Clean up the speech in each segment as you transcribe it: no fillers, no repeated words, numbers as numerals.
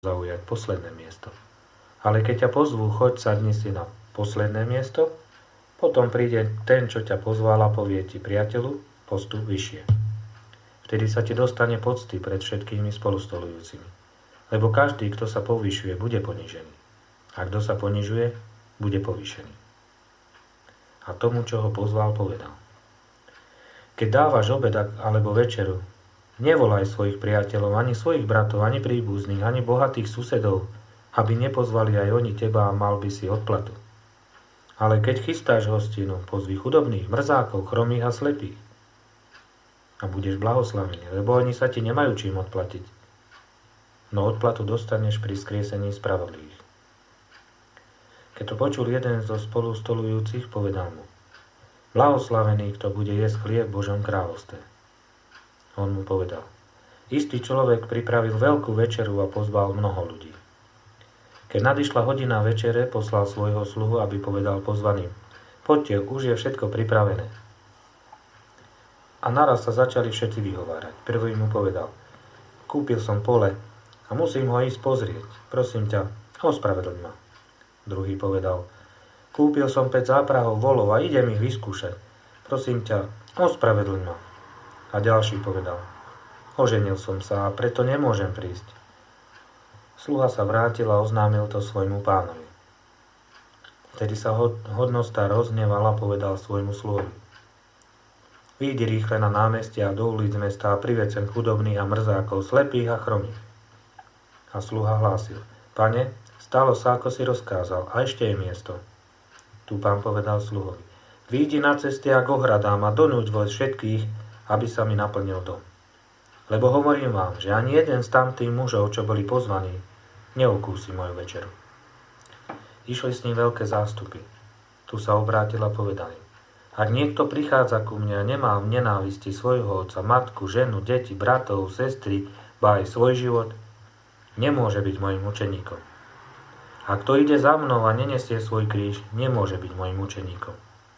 zaujať posledné miesto. Ale keď ťa pozvú, choď, sadni si na posledné miesto, potom príde ten, čo ťa pozval a povie ti, priateľu, postup vyššie. Vtedy sa ti dostane pocty pred všetkými spolustolujúcimi. Lebo každý, kto sa povyšuje, bude ponížený. A kto sa ponižuje, bude povýšený. A tomu, čo ho pozval, povedal. Keď dávaš obed alebo večeru, nevolaj svojich priateľov, ani svojich bratov, ani príbuzných, ani bohatých susedov, aby nepozvali aj oni teba a mal by si odplatu. Ale keď chystáš hostinu, pozvi chudobných, mrzákov, chromých a slepých. A budeš blahoslavený, lebo oni sa ti nemajú čím odplatiť. No odplatu dostaneš pri skriesení spravodlivých. Keď to počul jeden zo spolustolujúcich, povedal mu, blahoslavený, kto bude jesť chlieb v Božom kráľovstve. On mu povedal, istý človek pripravil veľkú večeru a pozval mnoho ľudí. Keď nadišla hodina večere, poslal svojho sluhu, aby povedal pozvaným, poďte, už je všetko pripravené. A naraz sa začali všetci vyhovárať. Prvý mu povedal, kúpil som pole a musím ho ísť pozrieť. Prosím ťa, ospravedlň ma. Druhý povedal, kúpil som 5 záprahov volov a idem ich vyskúšať. Prosím ťa, ospravedlň ma. A ďalší povedal, oženil som sa a preto nemôžem prísť. Sluha sa vrátil a oznámil to svojmu pánovi. Vtedy sa hodnostár rozhneval a povedal svojmu sluhovi, vyjdi rýchle na námestia a do ulic mesta a priveď sem chudobných a mrzákov, slepých a chromých. A sluha hlásil, pane, stalo sa, ako si rozkázal, a ešte je miesto. Tu pán povedal sluhovi, vyjdi na cesty a k ohradám a donúť všetkých, aby sa mi naplnil dom. Lebo hovorím vám, že ani jeden z tamtých mužov, čo boli pozvaní, neokúsi moju večeru. Išli s ním veľké zástupy. Tu sa obrátil a povedal im, ak niekto prichádza ku mne a nemá v nenávisti svojho otca, matku, ženu, deti, bratov, sestry, ba aj svoj život, nemôže byť mojim učeníkom. A kto ide za mnou a nenesie svoj kríž, nemôže byť mojim učeníkom.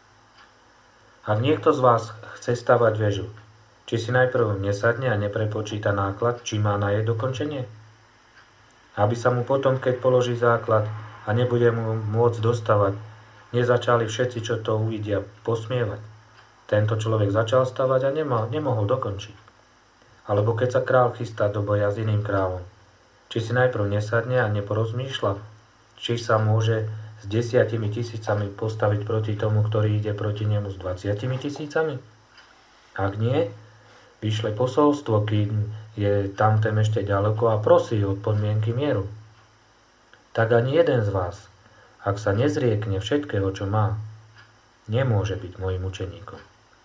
Ak niekto z vás chce stavať väžu, či si najprv nesadne a neprepočíta náklad, či má na jej dokončenie? Aby sa mu potom, keď položí základ a nebude mu môcť dostavať, nezačali všetci, čo to uvidia, posmievať. Tento človek začal stavať a nemohol dokončiť. Alebo keď sa král chystá do boja s iným kráľom, či si najprv nesadne a neporozmýšľa, či sa môže s 10 000 postaviť proti tomu, ktorý ide proti nemu s 20 000? Ak nie, vyšle posolstvo, kým je tamtém ešte ďaleko a prosí o podmienky mieru. Tak ani jeden z vás, ak sa nezriekne všetkého, čo má, nemôže byť mojim učeníkom.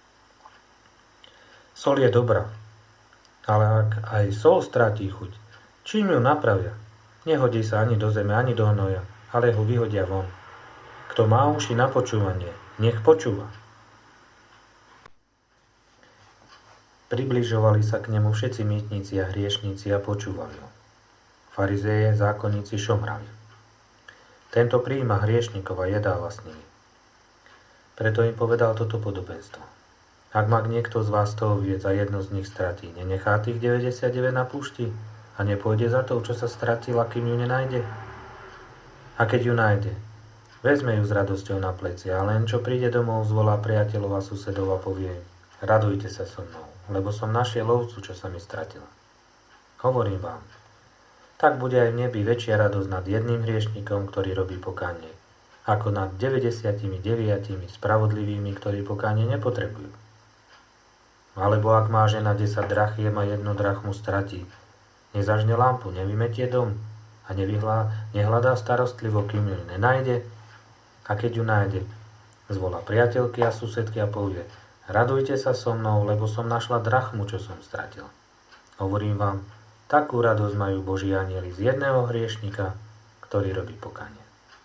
Sol je dobrá, ale ak aj sol stratí chuť, čím ju napravia? Nehodí sa ani do zeme, ani do hnoja, ale ho vyhodia von. Kto má uši na počúvanie, nech počúva. Približovali sa k nemu všetci mýtnici a hriešnici a počúvali ho. Farizeje, zákonníci šomrali. Tento prijíma hriešnikov a jedáva s nimi. Preto im povedal toto podobenstvo. Ak má niekto z vás toho viec a jedno z nich stratí, nenechá tých 99 na púšti a nepôjde za tou, čo sa stratila, kým ju nenájde? A keď ju nájde, vezme ju s radosťou na plecia a len čo príde domov, zvolá priateľov a susedov a povie im, radujte sa so mnou, lebo som našiel ovcu, čo sa mi stratila. Hovorím vám, tak bude aj v nebi väčšia radosť nad jedným hriešnikom, ktorý robí pokánie, ako nad 99 spravodlivými, ktorí pokánie nepotrebujú. Alebo ak má žena 10 drachiem a 1 drachmu stratí, nezažne lampu, nevymetie dom a nehľadá starostlivo, kým ju nenájde, a keď ju nájde, zvolá priateľky a susedky a povie, radujte sa so mnou, lebo som našla drachmu, čo som stratila. Hovorím vám, takú radosť majú Boží anjeli z jedného hriešnika, ktorý robí pokánie.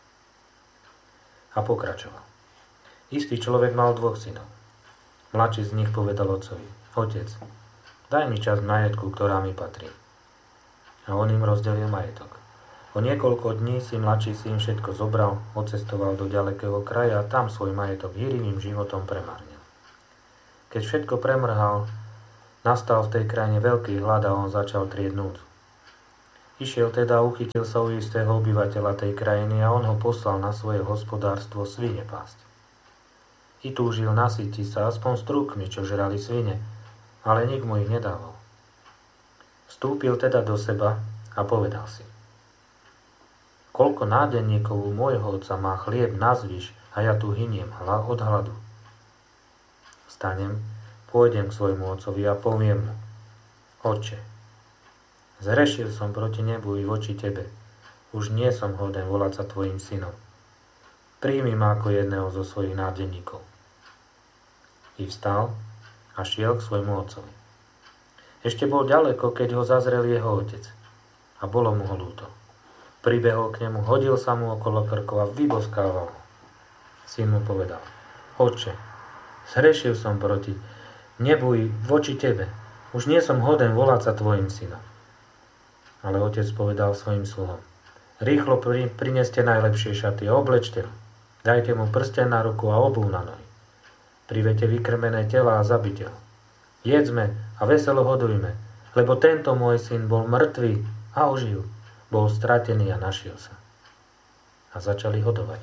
A pokračoval. Istý človek mal 2 synov. Mladší z nich povedal otcovi, otec, daj mi časť majetku, ktorá mi patrí. A on im rozdelil majetok. O niekoľko dní si mladší syn všetko zobral, odcestoval do ďalekého kraja a tam svoj majetok hýrivým životom premárnil. Keď všetko premrhal, nastal v tej krajine veľký hlad a on začal trieť núdzu. Išiel teda a uchytil sa u istého obyvateľa tej krajiny a on ho poslal na svoje hospodárstvo svine pásť. I túžil nasytiť sa aspoň strúkmi, čo žrali svine, ale nik mu ich nedával. Vstúpil teda do seba a povedal si: koľko nádenníkov u môjho otca má chlieb nazvyš a ja tu hyniem od hladu. Vstanem, pôjdem k svojmu otcovi a poviem mu: Otče, zhrešil som proti nebu i voči tebe. Už nie som hoden volať sa tvojim synom. Príjmi ma ako jedného zo svojich nádenníkov. I vstal a šiel k svojmu otcovi. Ešte bol ďaleko, keď ho zazrel jeho otec. A bolo mu ho ľúto. Pribehol k nemu, hodil sa mu okolo krkov a vyboskával ho. Syn mu povedal: Otče, zhrešil som proti nebu i voči tebe. Už nie som hoden volať sa tvojim synom. Ale otec povedal svojim sluhom: Rýchlo prineste najlepšie šaty a oblečte ho. Dajte mu prsteň na ruku a obuv na nohy. Privete vykrmené tela a zabite ho. Jedzme a veselo hodujme, lebo tento môj syn bol mŕtvý a ožil. Bol stratený a našiel sa. A začali hodovať.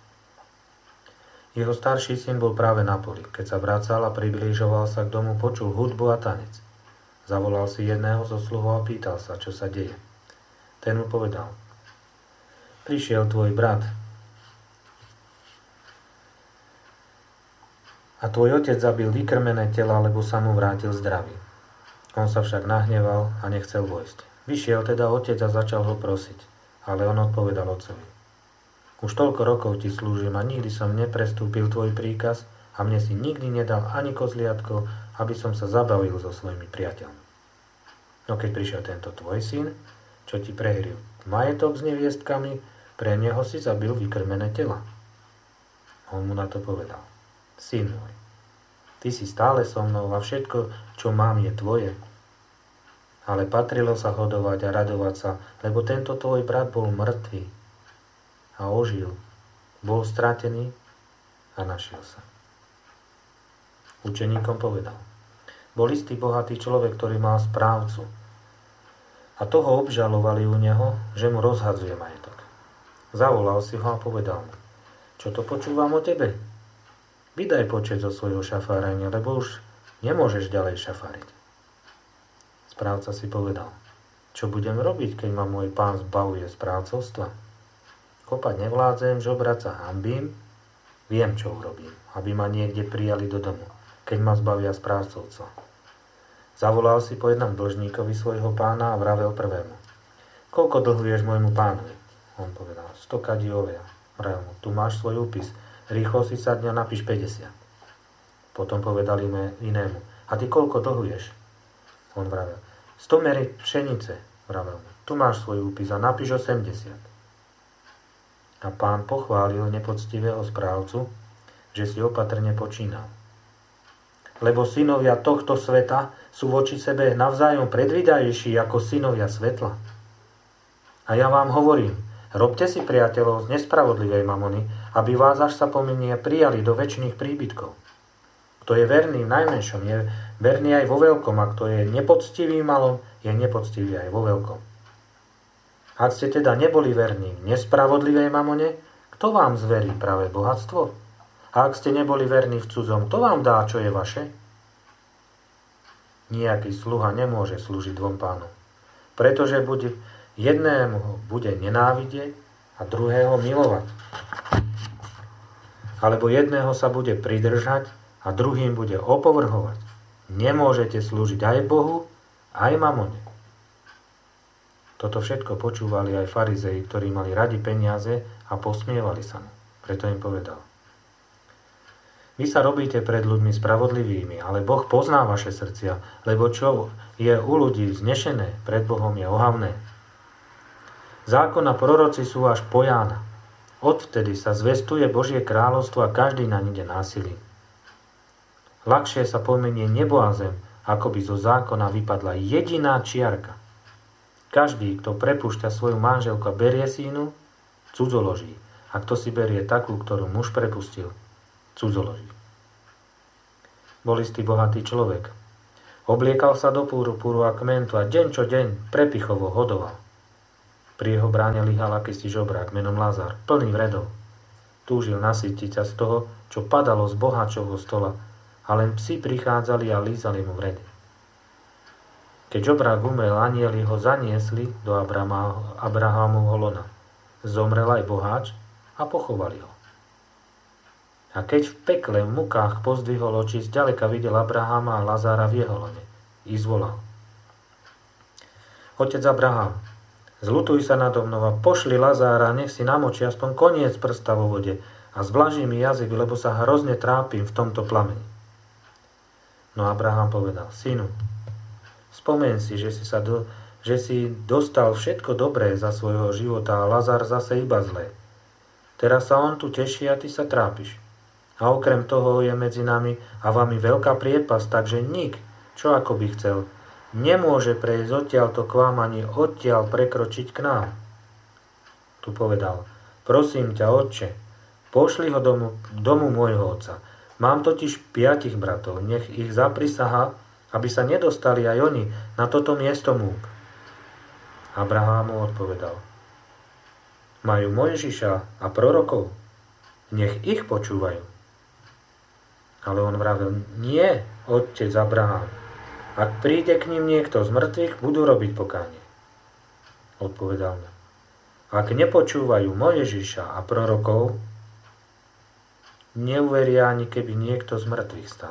Jeho starší syn bol práve na poli. Keď sa vracal a priblížoval sa k domu, počul hudbu a tanec. Zavolal si jedného zo sluhov a pýtal sa, čo sa deje. Ten mu povedal: Prišiel tvoj brat a tvoj otec zabil vykrmené tela, lebo sa mu vrátil zdravý. On sa však nahneval a nechcel vojsť. Vyšiel teda otec a začal ho prosiť, ale on odpovedal otcovi: Už toľko rokov ti slúžim a nikdy som neprestúpil tvoj príkaz a mne si nikdy nedal ani kozliatko, aby som sa zabavil so svojimi priateľmi. No keď prišiel tento tvoj syn, čo ti prehryl majetok s neviestkami, pre neho si zabil vykrmené tela. On mu na to povedal: Syn môj, ty si stále so mnou a všetko, čo mám, je tvoje. Ale patrilo sa hodovať a radovať sa, lebo tento tvoj brat bol mŕtvý a ožil, bol stratený a našiel sa. Učeníkom povedal: Bol istý bohatý človek, ktorý mal správcu. A toho obžalovali u neho, že mu rozhadzuje majetok. Zavolal si ho a povedal mu: Čo to počúvam o tebe? Vydaj počet zo svojho šafárenia, lebo už nemôžeš ďalej šafáriť. Správca si povedal: Čo budem robiť, keď ma môj pán zbavuje správcovstva? Kopať nevládzem, žobrať sa hanbím. Viem, čo urobím, aby ma niekde prijali do domu, keď ma zbavia správcovstva. Zavolal si po jednom dlžníkovi svojho pána a vravel prvému: Koľko dlhuješ môjmu pánovi? On povedal: 100 kadí oleja. Vravel mu: Tu máš svoj úpis, rýchlo si sadni a napíš 50. Potom povedali inému: A ty koľko dlhuješ? On vravel: 100 mery pšenice. Vravel mu: Tu máš svoj úpis a napíš 80. A pán pochválil nepoctivého správcu, že si opatrne počínal. Lebo synovia tohto sveta sú voči sebe navzájom predvídajší ako synovia svetla. A ja vám hovorím, robte si priateľov z nespravodlivej mamony, aby vás, až sa pominie, prijali do večných príbytkov. Kto je verný v najmenšom, je verný aj vo veľkom, a kto je nepoctivý v malom, je nepoctivý aj vo veľkom. Ak ste teda neboli verní v nespravodlivej mamone, kto vám zverí práve bohatstvo? A ak ste neboli verní v cudzom, kto vám dá, čo je vaše? Nijaký sluha nemôže slúžiť dvom pánom, pretože jednému ho bude nenávidieť a druhého milovať. Alebo jedného sa bude pridržať a druhým bude opovrhovať. Nemôžete slúžiť aj Bohu, aj mamone. Toto všetko počúvali aj farizei, ktorí mali radi peniaze a posmievali sa mu. Preto im povedal: Vy sa robíte pred ľuďmi spravodlivými, ale Boh pozná vaše srdcia, lebo čo je u ľudí vznešené, pred Bohom je ohavné. Zákon a proroci sú až po Jána. Odvtedy sa zvestuje Božie kráľovstvo a každý naň ide násilím. Ľahšie sa pomenie nebo a zem, ako by zo zákona vypadla jediná čiarka. Každý, kto prepúšťa svoju manželku a berie si inú, cudzoloží. A kto si berie takú, ktorú muž prepustil, cudzoloží. Bol istý bohatý človek. Obliekal sa do púru a kmentu a deň čo deň prepichovo hodoval. Pri jeho bráne lyhal akýsi žobrák menom Lazar, plný vredov. Túžil nasytiť sa z toho, čo padalo z boháčovho stola, a len psi prichádzali a lízali mu vredy. Keď žobrák umrel, anjeli ho zaniesli do Abrahámovho lona. Zomrel aj boháč a pochovali ho. A keď v pekle v mukách pozdvihol oči, zďaleka videl Abraháma a Lazára v jeho lone. I zvolal: Otec Abrahám, zľutuj sa nado mnou a pošli Lazára, nech si namočí aspoň koniec prsta vo vode a zvlaží mi jazyk, lebo sa hrozne trápim v tomto plameni. No Abrahám povedal: Synu, spomeň si, že si dostal všetko dobré za svojho života a Lazar zase iba zlé. Teraz sa on tu teší a ty sa trápiš. A okrem toho je medzi nami a vami veľká priepasť, takže nik, čo ako by chcel, nemôže prejsť odtiaľto k vám ani odtiaľ prekročiť k nám. Tu povedal: Prosím ťa, otče, pošli ho domu môjho otca. Mám totiž 5 bratov, nech ich zaprisahá, aby sa nedostali aj oni na toto miesto múk. Abrahám mu odpovedal: Majú Mojžiša a prorokov, nech ich počúvajú. Ale on vravel: Nie, otec Abrahám, ak príde k ním niekto z mŕtvych, budú robiť pokánie. Odpovedal mu: Ak nepočúvajú Mojžiša a prorokov, neuveria ani keby niekto z mŕtvych stal.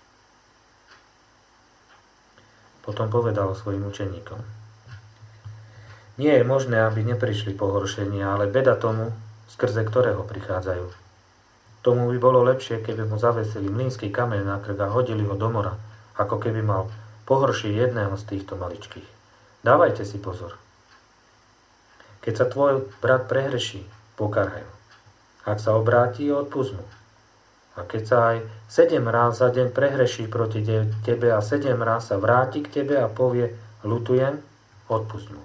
Potom povedal svojim učeníkom: Nie je možné, aby neprišli pohoršenia, ale beda tomu, skrze ktorého prichádzajú. Tomu by bolo lepšie, keby mu zavesili mlynský kameň na krk a hodili ho do mora, ako keby mal pohoršiť jedného z týchto maličkých. Dávajte si pozor. Keď sa tvoj brat prehreší, pokarhaj ho. Ak sa obráti, odpusť mu. A keď sa aj 7 ráz za deň prehreší proti tebe a 7 ráz sa vráti k tebe a povie: ľutujem, odpusť mu.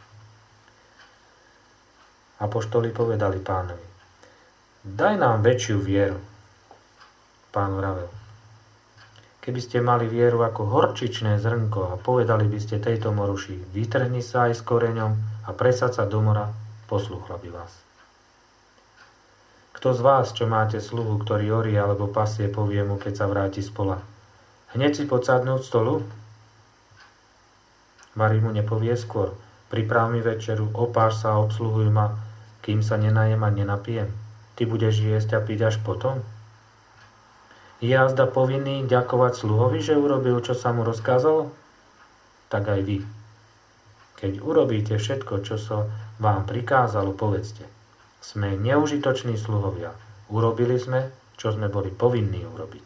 Apoštoli povedali Pánovi: Daj nám väčšiu vieru. Pán vravel: Keby ste mali vieru ako horčičné zrnko a povedali by ste tejto moruši: vytrhni sa aj s koreňom a presaď sa do mora, poslúchla by vás. Kto z vás, čo máte sluhu, ktorý orie alebo pasie, povie mu, keď sa vráti z pola: hneď si poď sadnúť stolu? Mári mu nepovie skôr: priprav mi večeru, opáš sa a obsluhuj ma, kým sa nenajem a nenapijem. Ty budeš jesť a piť až potom? Je azda povinný ďakovať sluhovi, že urobil, čo sa mu rozkázalo? Tak aj vy. Keď urobíte všetko, čo sa vám prikázalo, povedzte: sme neužitoční sluhovia. Urobili sme, čo sme boli povinní urobiť.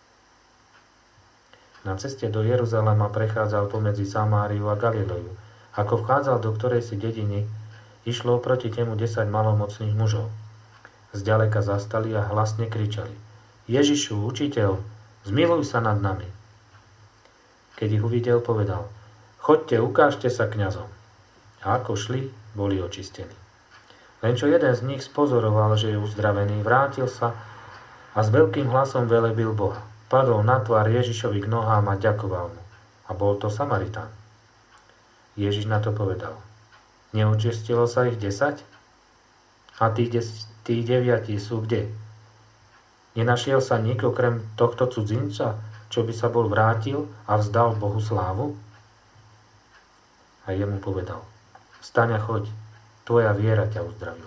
Na ceste do Jeruzalema prechádzal pomedzi Samáriu a Galileju. Ako vchádzal do ktorejsi dediny, išlo proti nemu 10 malomocných mužov. Zďaleka zastali a hlasne kričali: Ježišu, učiteľ, zmiluj sa nad nami. Keď ich uvidel, povedal: Choďte, ukážte sa kňazom. A ako šli, boli očistení. Len čo jeden z nich spozoroval, že je uzdravený, vrátil sa a s veľkým hlasom velebil Boha. Padol na tvár Ježišovi k nohám a ďakoval mu. A bol to Samaritán. Ježiš na to povedal: Neočistilo sa ich 10? A tí 9 sú kde? Nenašiel sa nik okrem tohto cudzinca, čo by sa bol vrátil a vzdal Bohu slávu? A jemu povedal: Vstaň a choď, tvoja viera ťa uzdravila.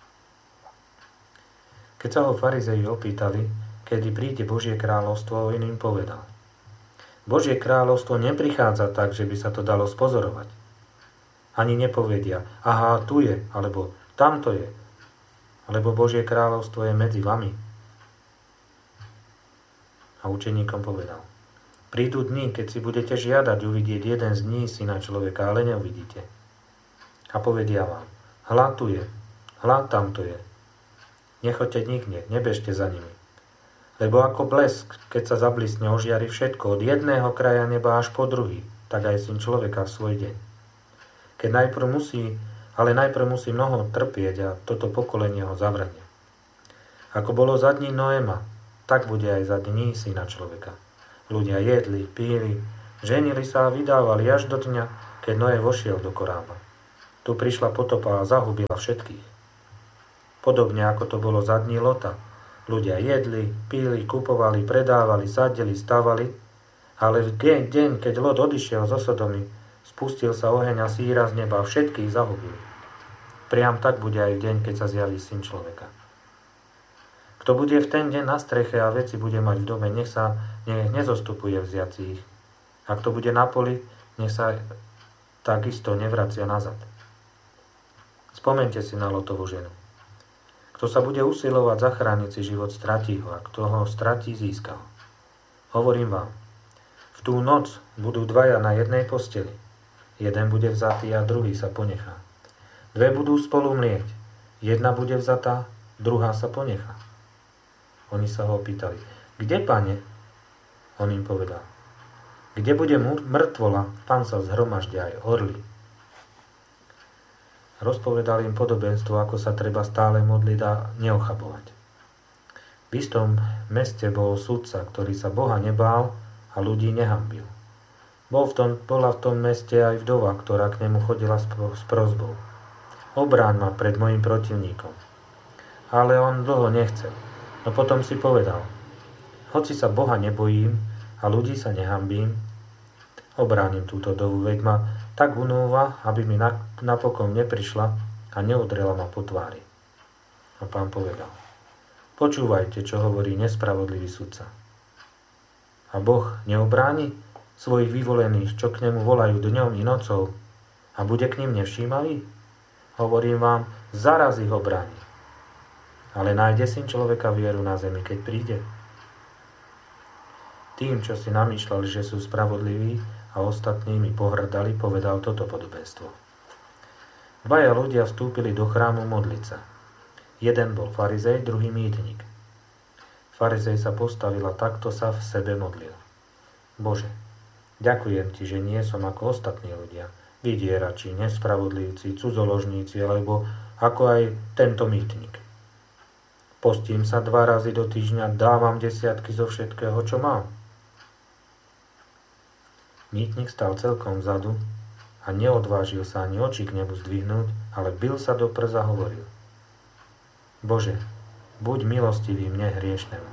Keď sa ho farizei opýtali, kedy príde Božie kráľovstvo, on im povedal: Božie kráľovstvo neprichádza tak, že by sa to dalo spozorovať. Ani nepovedia: aha, tu je, alebo tamto je, lebo Božie kráľovstvo je medzi vami. A učeníkom povedal: prídu dni, keď si budete žiadať uvidieť jeden z dní Syna človeka, ale neuvidíte. A povedia vám: hľa tu je, hľa tamto je. Nechoďte nikde, nebežte za nimi. Lebo ako blesk, keď sa zablisne, ožiari všetko, od jedného kraja neba až po druhý, tak aj Syn človeka v svoj deň. Najprv musí mnoho trpieť a toto pokolenie ho zavrhne. Ako bolo za dní Noéma, tak bude aj za dní Syna človeka. Ľudia jedli, píli, ženili sa a vydávali až do dňa, keď Noé vošiel do korába. Tu prišla potopa a zahubila všetkých. Podobne ako to bolo za dní Lota. Ľudia jedli, pili, kupovali, predávali, sadili, stavali, ale v deň, keď Lot odišiel zo Sodomy, spustil sa oheň a síra z neba a všetkých zahubil. Priam tak bude aj v deň, keď sa zjaví Syn človeka. Kto bude v ten deň na streche a veci bude mať v dome, nech nezostupuje vziacich. A kto bude na poli, nech sa takisto nevracia nazad. Spomente si na Lotovú ženu. Kto sa bude usilovať zachrániť si život, stratí ho, a kto ho stratí, získa ho. Hovorím vám, v tú noc budú dvaja na jednej posteli. Jeden bude vzatý a druhý sa ponechá. Dve budú spolu mlieť. Jedna bude vzatá, druhá sa ponechá. Oni sa ho opýtali, kde, Pane? On im povedal, kde bude mŕtvola, tam sa zhromaždia aj orly. Rozpovedal im podobenstvo, ako sa treba stále modliť a neochabovať. V istom meste bol sudca, ktorý sa Boha nebál a ľudí nehanbil. Bola v tom meste aj vdova, ktorá k nemu chodila s prosbou. Obráň ma pred mojim protivníkom. Ale on dlho nechcel. No potom si povedal, hoci sa Boha nebojím a ľudí sa nehambím, obránim túto dovu, veď ma tak unúva, aby mi napokon neprišla a neodrela ma po tvári. A Pán povedal, počúvajte, čo hovorí nespravodlivý sudca. A Boh neobráni svojich vyvolených, čo k nemu volajú dňom i nocou, a bude k ním nevšímavý? Hovorím vám, zaraz ich obráni. Ale nájde Syn človeka vieru na zemi, keď príde? Tým, čo si namýšľali, že sú spravodliví a ostatnými pohrdali, povedal toto podobenstvo. Dvaja ľudia vstúpili do chrámu modliť sa. Jeden bol farizej, druhý mýtnik. Farizej sa postavil a takto sa v sebe modlil. Bože, ďakujem ti, že nie som ako ostatní ľudia, vydierači, nespravodlivci, cudzoložníci, alebo ako aj tento mýtnik. Postím sa 2 razy do týždňa, dávam desiatky zo všetkého, čo mám. Mýtnik stal celkom vzadu a neodvážil sa ani oči k nebu zdvihnúť, ale bil sa do prs a hovoril, Bože, buď milostivý mne hriešnemu.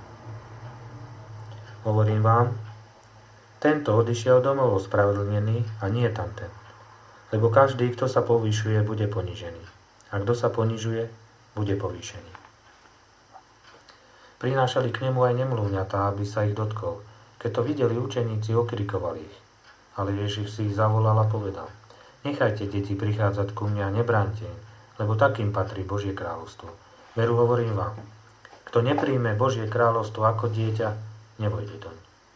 Hovorím vám, tento odišiel domov ospravedlnený a nie tamten. Lebo každý, kto sa povyšuje, bude ponižený. A kto sa ponižuje, bude povýšený. Prinášali k nemu aj nemluvňatá, aby sa ich dotkol. Keď to videli učeníci, okrikovali ich. Ale Ježiš si ich zavolal a povedal, nechajte deti prichádzať ku mne a nebránte im, lebo takým patrí Božie kráľovstvo. Veru hovorím vám, kto nepríjme Božie kráľovstvo ako dieťa, nevojde doň.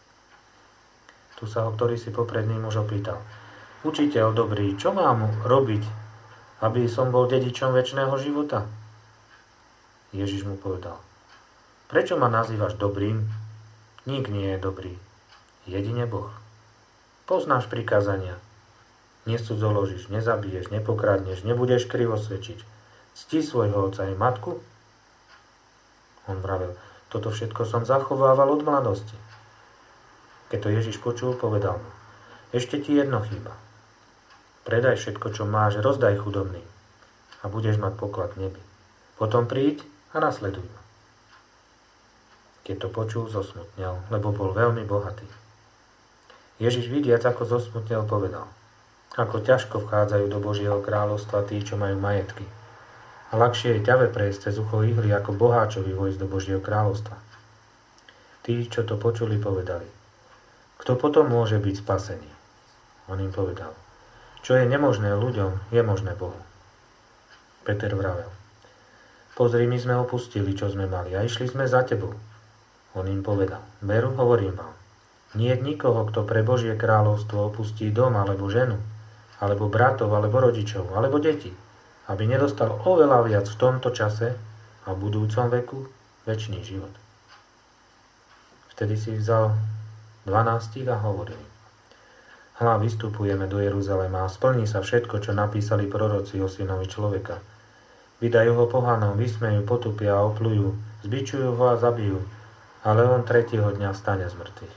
Tu sa ho ktorý si popredný muž opýtal, učiteľ dobrý, čo mám robiť, aby som bol dedičom večného života? Ježiš mu povedal, prečo ma nazývaš dobrým? Nik nie je dobrý, jedine Boh. Poznáš prikázania. Necudzoložíš, nezabiješ, nepokradneš, nebudeš krivo svedčiť. Cti svojho otca i matku? On vravel, toto všetko som zachovával od mladosti. Keď to Ježiš počul, povedal mu, ešte ti jedno chýba. Predaj všetko, čo máš, rozdaj chudobným a budeš mať poklad v nebi. Potom príď a nasleduj ma. Keď to počul, zosmutnel, lebo bol veľmi bohatý. Ježiš vidiac, ako zosmutnel, povedal, ako ťažko vchádzajú do Božieho kráľovstva tí, čo majú majetky. A ľahšie je ťave prejsť cez ucho ihly, ako boháčovi vojsť do Božieho kráľovstva. Tí, čo to počuli, povedali, kto potom môže byť spasený? On im povedal, čo je nemožné ľuďom, je možné Bohu. Peter vravel, pozri, my sme opustili, čo sme mali a išli sme za tebou. On im povedal, veru, hovorím vám, nie je nikoho, kto pre Božie kráľovstvo opustí dom, alebo ženu, alebo bratov, alebo rodičov, alebo deti, aby nedostal oveľa viac v tomto čase a v budúcom veku večný život. Vtedy si vzal 12 a hovoril, hľa, vystupujeme do Jeruzalema a splní sa všetko, čo napísali proroci o synovi človeka. Vydajú ho pohanom, vysmejú, potupia a oplujú, zbičujú ho a zabijú, ale on 3. dňa vstane z mŕtvych.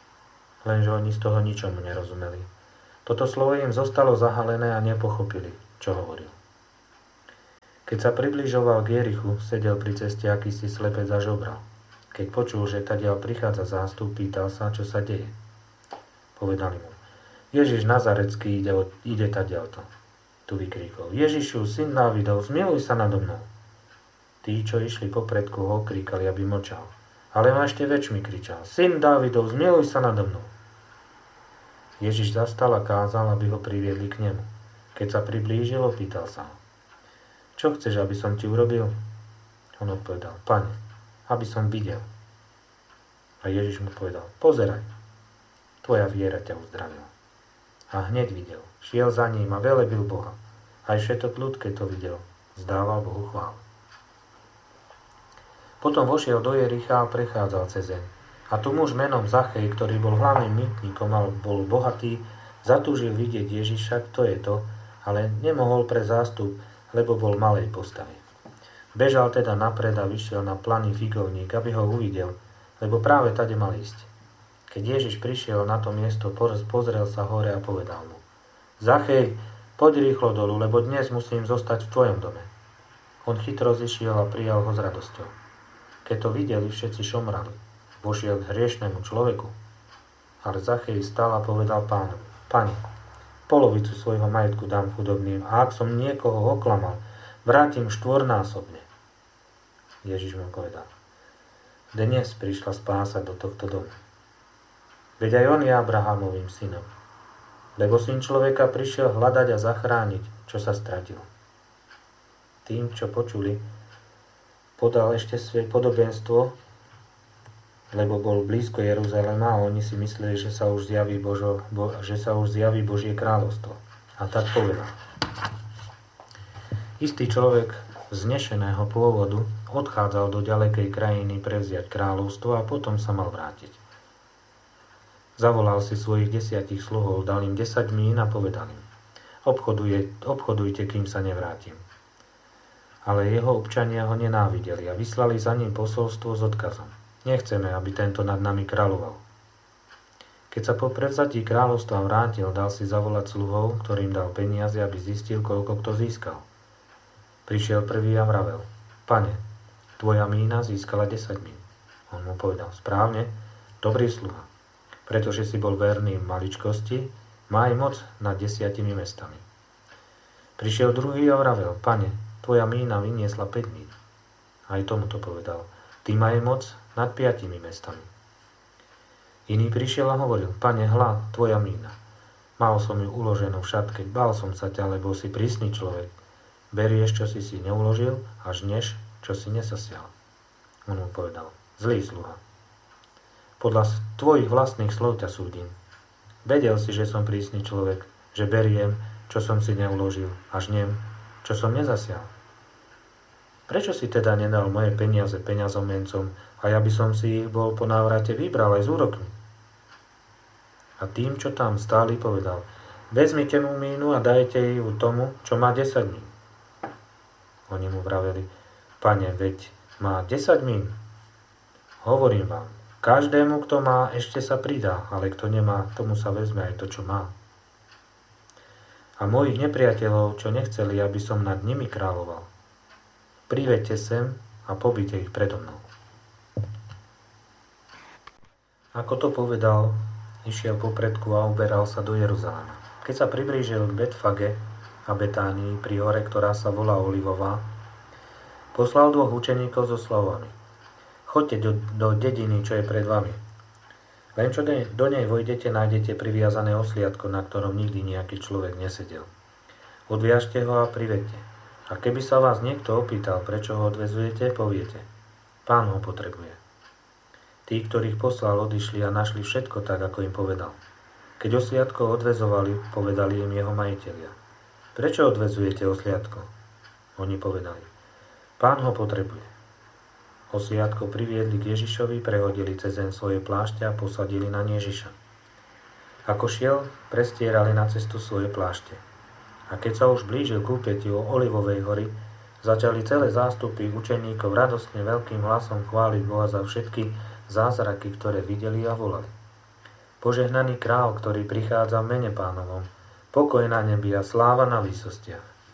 Lenže oni z toho ničomu nerozumeli. Toto slovo im zostalo zahalené a nepochopili. čo hovoril. Keď sa približoval k Jerichu, sedel pri ceste akýsi slepec a žobral. Keď počul, že tadiaľ prichádza zástup, pýtal sa, čo sa deje. Povedali mu: Ježiš Nazarecký ide tadiaľto. Tu vykríkol: Ježišu, syn Dávidov, zmiluj sa nado mnou. Tí, čo išli popredku, ho kríkali, aby mlčal. Ale on ešte väčšmi kričal: Syn Dávidov, zmiluj sa nado mnou. Ježiš zastal a kázal, aby ho priviedli k nemu. Keď sa priblížil, opýtal sa ho: Čo chceš, aby som ti urobil? On odpovedal: Pane, aby som videl. A Ježiš mu povedal: Pozeraj, tvoja viera ťa uzdravila. A hneď videl, šiel za ním a velebil Boha. Aj všetok ľud, keď to videl, vzdával Bohu chválu. Potom vošiel do Jericha a prechádzal cezeň. A tu muž menom Zachej, ktorý bol hlavným mýtnikom a bol bohatý, zatúžil vidieť Ježiša, kto je to, ale nemohol pre zástup, lebo bol malej postavy. Bežal teda napred a vyšiel na planý figovník, aby ho uvidel, lebo práve tade mal ísť. Keď Ježiš prišiel na to miesto, pozrel sa hore a povedal mu: Zachej, poď rýchlo dolu, lebo dnes musím zostať v tvojom dome. On chytro zišiel a prijal ho s radosťou. Keď to videli, všetci šomrali. Vošiel k hriešnemu človeku. Ale Zachej stal a povedal Pánovi: Pane, polovicu svojho majetku dám chudobným a ak som niekoho oklamal, vrátim štvornásobne. Ježiš mu povedal: Dnes prišla spása do tohto domu. Veď aj on je Abrahamovým synom. Lebo syn človeka prišiel hľadať a zachrániť, čo sa stratilo. Tým, čo počuli, podal ešte svoje podobenstvo, lebo bol blízko Jeruzalema a oni si mysleli, že sa už zjaví Božie kráľovstvo. A tak povedal: Istý človek vznešeného pôvodu odchádzal do ďalekej krajiny prevziať kráľovstvo a potom sa mal vrátiť. Zavolal si svojich 10 sluhov, dal im 10 mín a povedal im: obchodujte, kým sa nevrátim. Ale jeho občania ho nenávideli a vyslali za ním posolstvo s odkazom: Nechceme, aby tento nad nami kráľoval. Keď sa po prevzatí kráľovstva vrátil, dal si zavolať sluhov, ktorým dal peniaze, aby zistil, koľko kto získal. Prišiel prvý a vravel: Pane, tvoja mína získala 10 mín. On mu povedal: Správne, dobrý sluha. Pretože si bol verný v maličkosti, má aj moc nad 10 mestami. Prišiel druhý a vravel: Pane, tvoja mína vyniesla 5 mín. Aj tomu to povedal: Ty maj moc nad 5 mestami. Iný prišiel a hovoril: Pane, hľa, tvoja mína. Mal som ju uloženú v šatke, bál som sa ťa, lebo si prísny človek. Berieš, čo si neuložil, a žneš, čo si nesasial. On mu povedal: Zlý sluha. Podľa tvojich vlastných slov ťa súdim. Vedel si, že som prísny človek, že beriem, čo som si neuložil, a žnem, čo som nezasial. Prečo si teda nedal moje peniaze peňazomencom a ja by som si ich bol po návrate vybral aj s úrokmi? A tým, čo tam stáli, povedal: Vezmite mu mínu a dajte ju tomu, čo má 10 mín. Oni mu vraveli: Pane, veď má 10 mín. Hovorím vám, každému, kto má, ešte sa pridá, ale kto nemá, tomu sa vezme aj to, čo má. A mojich nepriateľov, čo nechceli, aby som nad nimi kráľoval, priveďte sem a pobite ich predo mnou. Ako to povedal, išiel popredku a uberal sa do Jeruzalema. Keď sa priblížil k Betfage a Betánii pri hore, ktorá sa volá Olivová, poslal 2 učeníkov so slovami: Choďte do dediny, čo je pred vami. Len čo do nej vojdete, nájdete priviazané osliadko, na ktorom nikdy nejaký človek nesedel. Odviažte ho a privedte. A keby sa vás niekto opýtal, prečo ho odvezujete, poviete: Pán ho potrebuje. Tí, ktorých poslal, odišli a našli všetko tak, ako im povedal. Keď osliadko odvezovali, povedali im jeho majitelia: Prečo odvezujete osliadko? Oni povedali: Pán ho potrebuje. Osliadko priviedli k Ježišovi, prehodili cezeň svoje plášte a posadili na Ježiša. Ako šiel, prestierali na cestu svoje plášte. A keď sa už blížil k úpätiu Olivovej hory, začali celé zástupy učeníkov radostne veľkým hlasom chváliť Boha za všetky zázraky, ktoré videli a volali: Požehnaný král, ktorý prichádza v mene Pánovom, pokoj na nebi a sláva na výsostiach.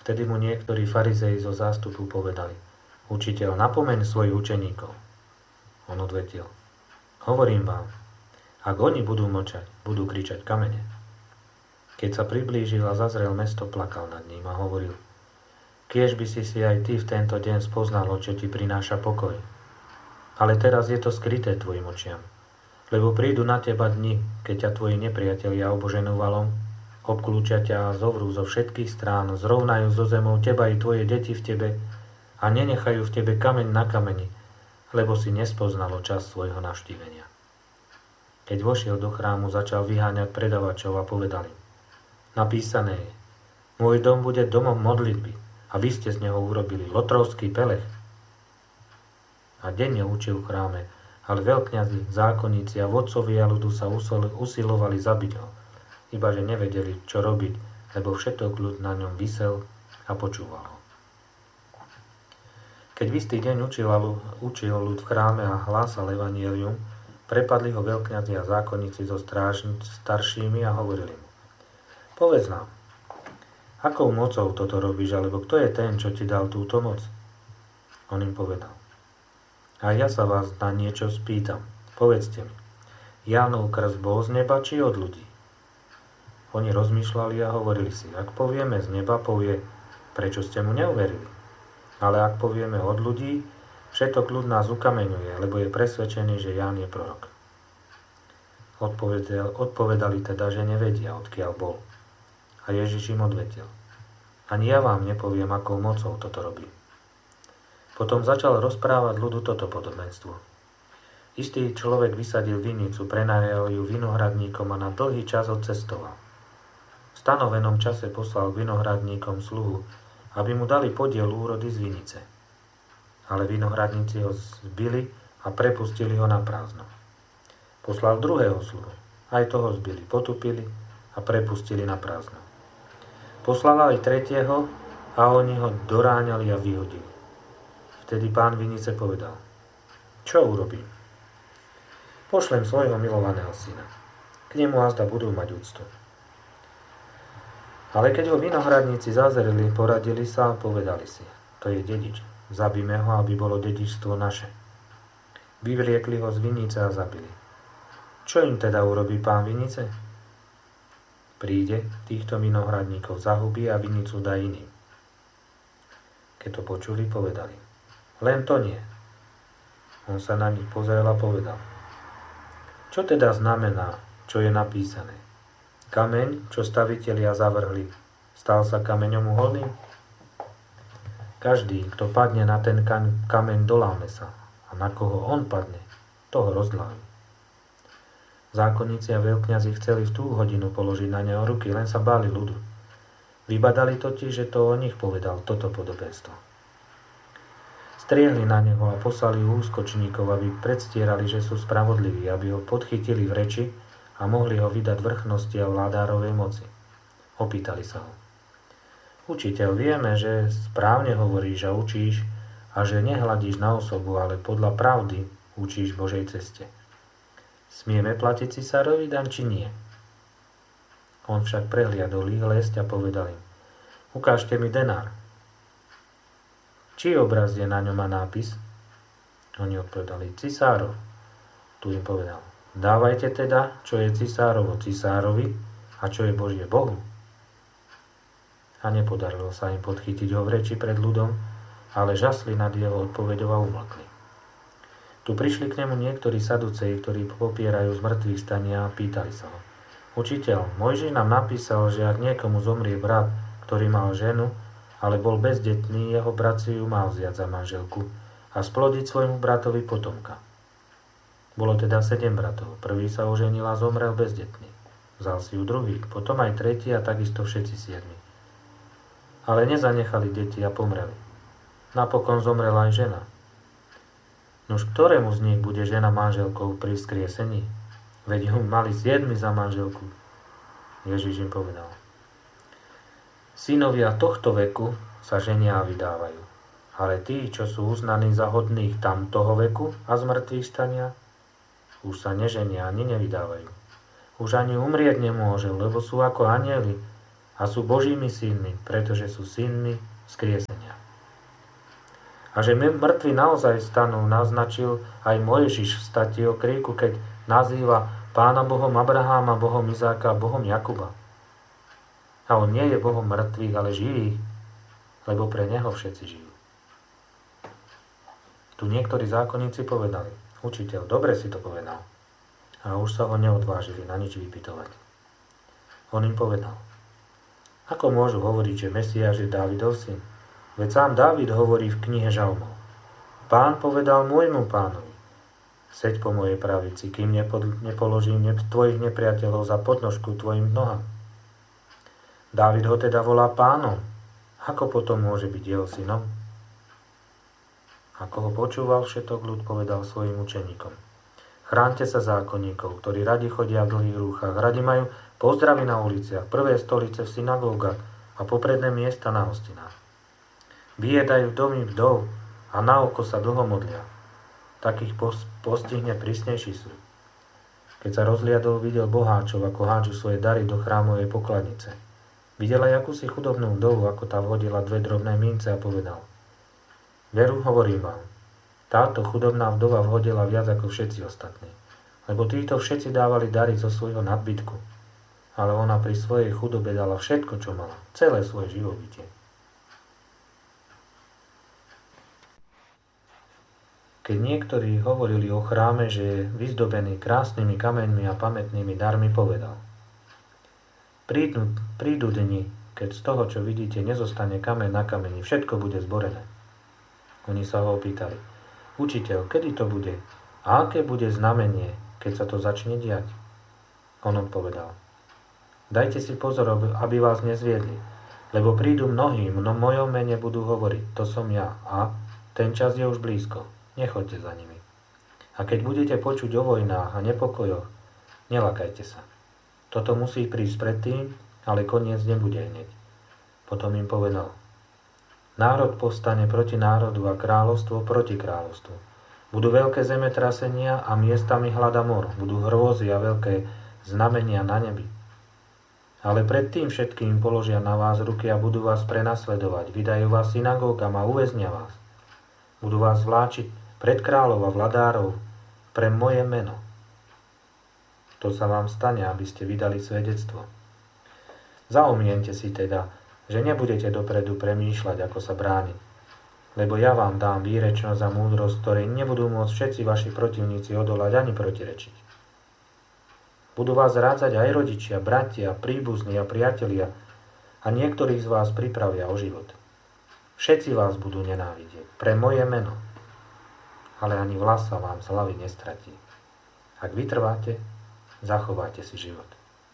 Vtedy mu niektorí farizei zo zástupu povedali: Učiteľ, napomeň svojich učeníkov. On odvetil: Hovorím vám, ak oni budú mlčať, budú kričať kamene. Keď sa priblížil a zazrel mesto, plakal nad ním a hovoril: Kiež by si aj ty v tento deň spoznalo, čo ti prináša pokoj. Ale teraz je to skryté tvojim očiam, lebo prídu na teba dni, keď ťa tvoji nepriatelia oboženú valom, obklúčia ťa a zovrú zo všetkých strán, zrovnajú zo zemou teba i tvoje deti v tebe a nenechajú v tebe kameň na kameni, lebo si nespoznalo čas svojho navštívenia. Keď vošiel do chrámu, začal vyháňať predavačov a povedal im: Napísané je: Môj dom bude domom modlitby, a vy ste z neho urobili lotrovský pelech. A denne učil v chráme, ale veľkňazi, zákonníci a vodcovia ľudu sa usilovali zabiť ho, ibaže nevedeli, čo robiť, lebo všetok ľud na ňom visel a počúval ho. Keď v istý deň učil ľud v chráme a hlásal evanjelium, prepadli ho veľkňazi a zákonníci so staršími a hovorili mu: Povedz nám, akou mocou toto robíš, alebo kto je ten, čo ti dal túto moc? On im povedal: A ja sa vás na niečo spýtam. Povedzte mi, Jánov krst bol z neba, či od ľudí? Oni rozmýšľali a hovorili si: Ak povieme z neba, povie: Prečo ste mu neuverili? Ale ak povieme od ľudí, všetok ľud nás ukameňuje, lebo je presvedčený, že Ján je prorok. Odpovedali teda, že nevedia, odkiaľ bol. A Ježiš im odvetil: Ani ja vám nepoviem, akou mocou toto robí. Potom začal rozprávať ľudu toto podobenstvo. Istý človek vysadil vinicu, prenajal ju vinohradníkom a na dlhý čas odcestoval. V stanovenom čase poslal vinohradníkom sluhu, aby mu dali podiel úrody z vinice. Ale vinohradníci ho zbili a prepustili ho na prázdno. Poslal druhého sluhu. Aj toho zbili, potupili a prepustili na prázdno. Poslal aj tretieho a oni ho doráňali a vyhodili. Vtedy pán vinice povedal: Čo urobím? Pošlem svojho milovaného syna. K nemu azda budú mať úctu. Ale keď ho vinohradníci zazreli, poradili sa a povedali si: To je dedič, zabíme ho, aby bolo dedičstvo naše. Vyvliekli ho z vinice a zabili. Čo im teda urobí pán vinice? Príde, týchto vinohradníkov zahubí a vinicu dá iným. Keď to počuli, povedali: Len to nie. On sa na nich pozrel a povedal: Čo teda znamená, čo je napísané? Kameň, čo stavitelia zavrhli, stal sa kameňom uholným? Každý, kto padne na ten kameň, doláme sa, a na koho on padne, toho rozláme. Zákonníci a veľkňazi chceli v tú hodinu položiť na neho ruky, len sa báli ľudu. Vybadali totiž, že to o nich povedal toto podobenstvo. Striehli na neho a poslali úskočníkov, aby predstierali, že sú spravodliví, aby ho podchytili v reči a mohli ho vydať vrchnosti a vládárovej moci. Opýtali sa ho: Učiteľ, vieme, že správne hovoríš a učíš a že nehľadíš na osobu, ale podľa pravdy učíš Božej ceste. Smieme platiť cisárovi daň, či nie? On však prehliadol ich lesť a povedal im: Ukážte mi denár. Čí obraz je na ňom a nápis? Oni odpovedali: Cisárov. Tu im povedal: Dávajte teda, čo je cisárovo cisárovi a čo je Božie Bohu. A nepodarilo sa im podchytiť ho v reči pred ľudom, ale žasli nad jeho odpoveďou a umlkli. Tu prišli k nemu niektorí saduceji, ktorí popierajú zmrtvých stania a pýtali sa ho: Učiteľ, Mojžiš nám napísal, že ak niekomu zomrie brat, ktorý mal ženu, ale bol bezdetný, jeho brat si ju mal vziať za manželku a splodiť svojmu bratovi potomka. Bolo teda 7 bratov. Prvý sa oženil a zomrel bezdetný. Vzal si ju druhý, potom aj tretí a takisto všetci 7. Ale nezanechali deti a pomreli. Napokon zomrela aj žena. Nož ktorému z nich bude žena manželkou pri vzkriesení? Veď ju mali 7 za manželku. Ježiš im povedal: Synovia tohto veku sa ženia a vydávajú, ale tí, čo sú uznaní za hodných tamtoho veku a z mŕtvych stania, už sa neženia ani nevydávajú. Už ani umrieť nemôžu, lebo sú ako anjeli a sú Božími synmi, pretože sú synmi vzkriesenia. A že mŕtvi naozaj stanú, naznačil aj Mojžiš v stati o kríku, keď nazýva Pána Bohom Abraháma, Bohom Izáka a Bohom Jakuba. A on nie je Bohom mŕtvych, ale živých, lebo pre neho všetci žijú. Tu niektorí zákonníci povedali: Učiteľ, dobre si to povedal. A už sa ho neodvážili na nič vypytovať. On im povedal: Ako môžu hovoriť, že Mesiáš je Dávidov syn? Veď sám Dávid hovorí v knihe Žalmov: Pán povedal môjmu pánovi: Seď po mojej pravici, kým nepoložím tvojich nepriateľov za podnožku tvojim nohám. Dávid ho teda volá pánom. Ako potom môže byť jeho synom? Ako ho počúval všetok ľud, povedal svojim učeníkom: Chránte sa zákonníkov, ktorí radi chodia v dlhých rúchach, radi majú pozdravy na uliciach, prvé stolice v synagógach a popredné miesta na hostinách. Vyjedajú domy vdov a na oko sa dlho modlia. Takých postihne prísnejší súd. Keď sa rozliadol, videl boháčov, ako hádžu svoje dary do chrámovej pokladnice. Videl aj akúsi chudobnú vdovu, ako tá vhodila 2 drobné mince a povedal: Veru, hovorím vám, táto chudobná vdova vhodila viac ako všetci ostatní, lebo títo všetci dávali dary zo svojho nadbytku, ale ona pri svojej chudobe dala všetko, čo mala, celé svoje živobytie. Keď niektorí hovorili o chráme, že je vyzdobený krásnymi kameňmi a pamätnými darmi, povedal: Prídu dni, keď z toho, čo vidíte, nezostane kameň na kameni, všetko bude zborené. Oni sa ho opýtali: Učiteľ, kedy to bude? A aké bude znamenie, keď sa to začne diať? On odpovedal: Dajte si pozor, aby vás nezviedli, lebo prídu mnohí, v mojom mene budú hovoriť: To som ja, a ten čas je už blízko. Nechoďte za nimi. A keď budete počuť o vojnách a nepokojoch, nelakajte sa. Toto musí prísť predtým, ale koniec nebude hneď. Potom im povedal: Národ povstane proti národu a kráľovstvo proti kráľovstvu. Budú veľké zemetrasenia a miestami hladomor. Budú hrôzy a veľké znamenia na nebi. Ale predtým všetkým položia na vás ruky a budú vás prenasledovať. Vydajú vás synagógam a uväznia vás. Budú vás vláčiť pred kráľov a vladárov pre moje meno. To sa vám stane, aby ste vydali svedectvo. Zaumiente si teda, že nebudete dopredu premýšľať, ako sa brániť, lebo ja vám dám výrečnosť a múdrosť, ktorej nebudú môcť všetci vaši protivníci odolať ani protirečiť. Budú vás rádzať aj rodičia, bratia, príbuzní a priatelia a niektorých z vás pripravia o život. Všetci vás budú nenávidieť pre moje meno, ale ani vlas sa vám z hlavy nestratí. Ak vytrváte, zachováte si život.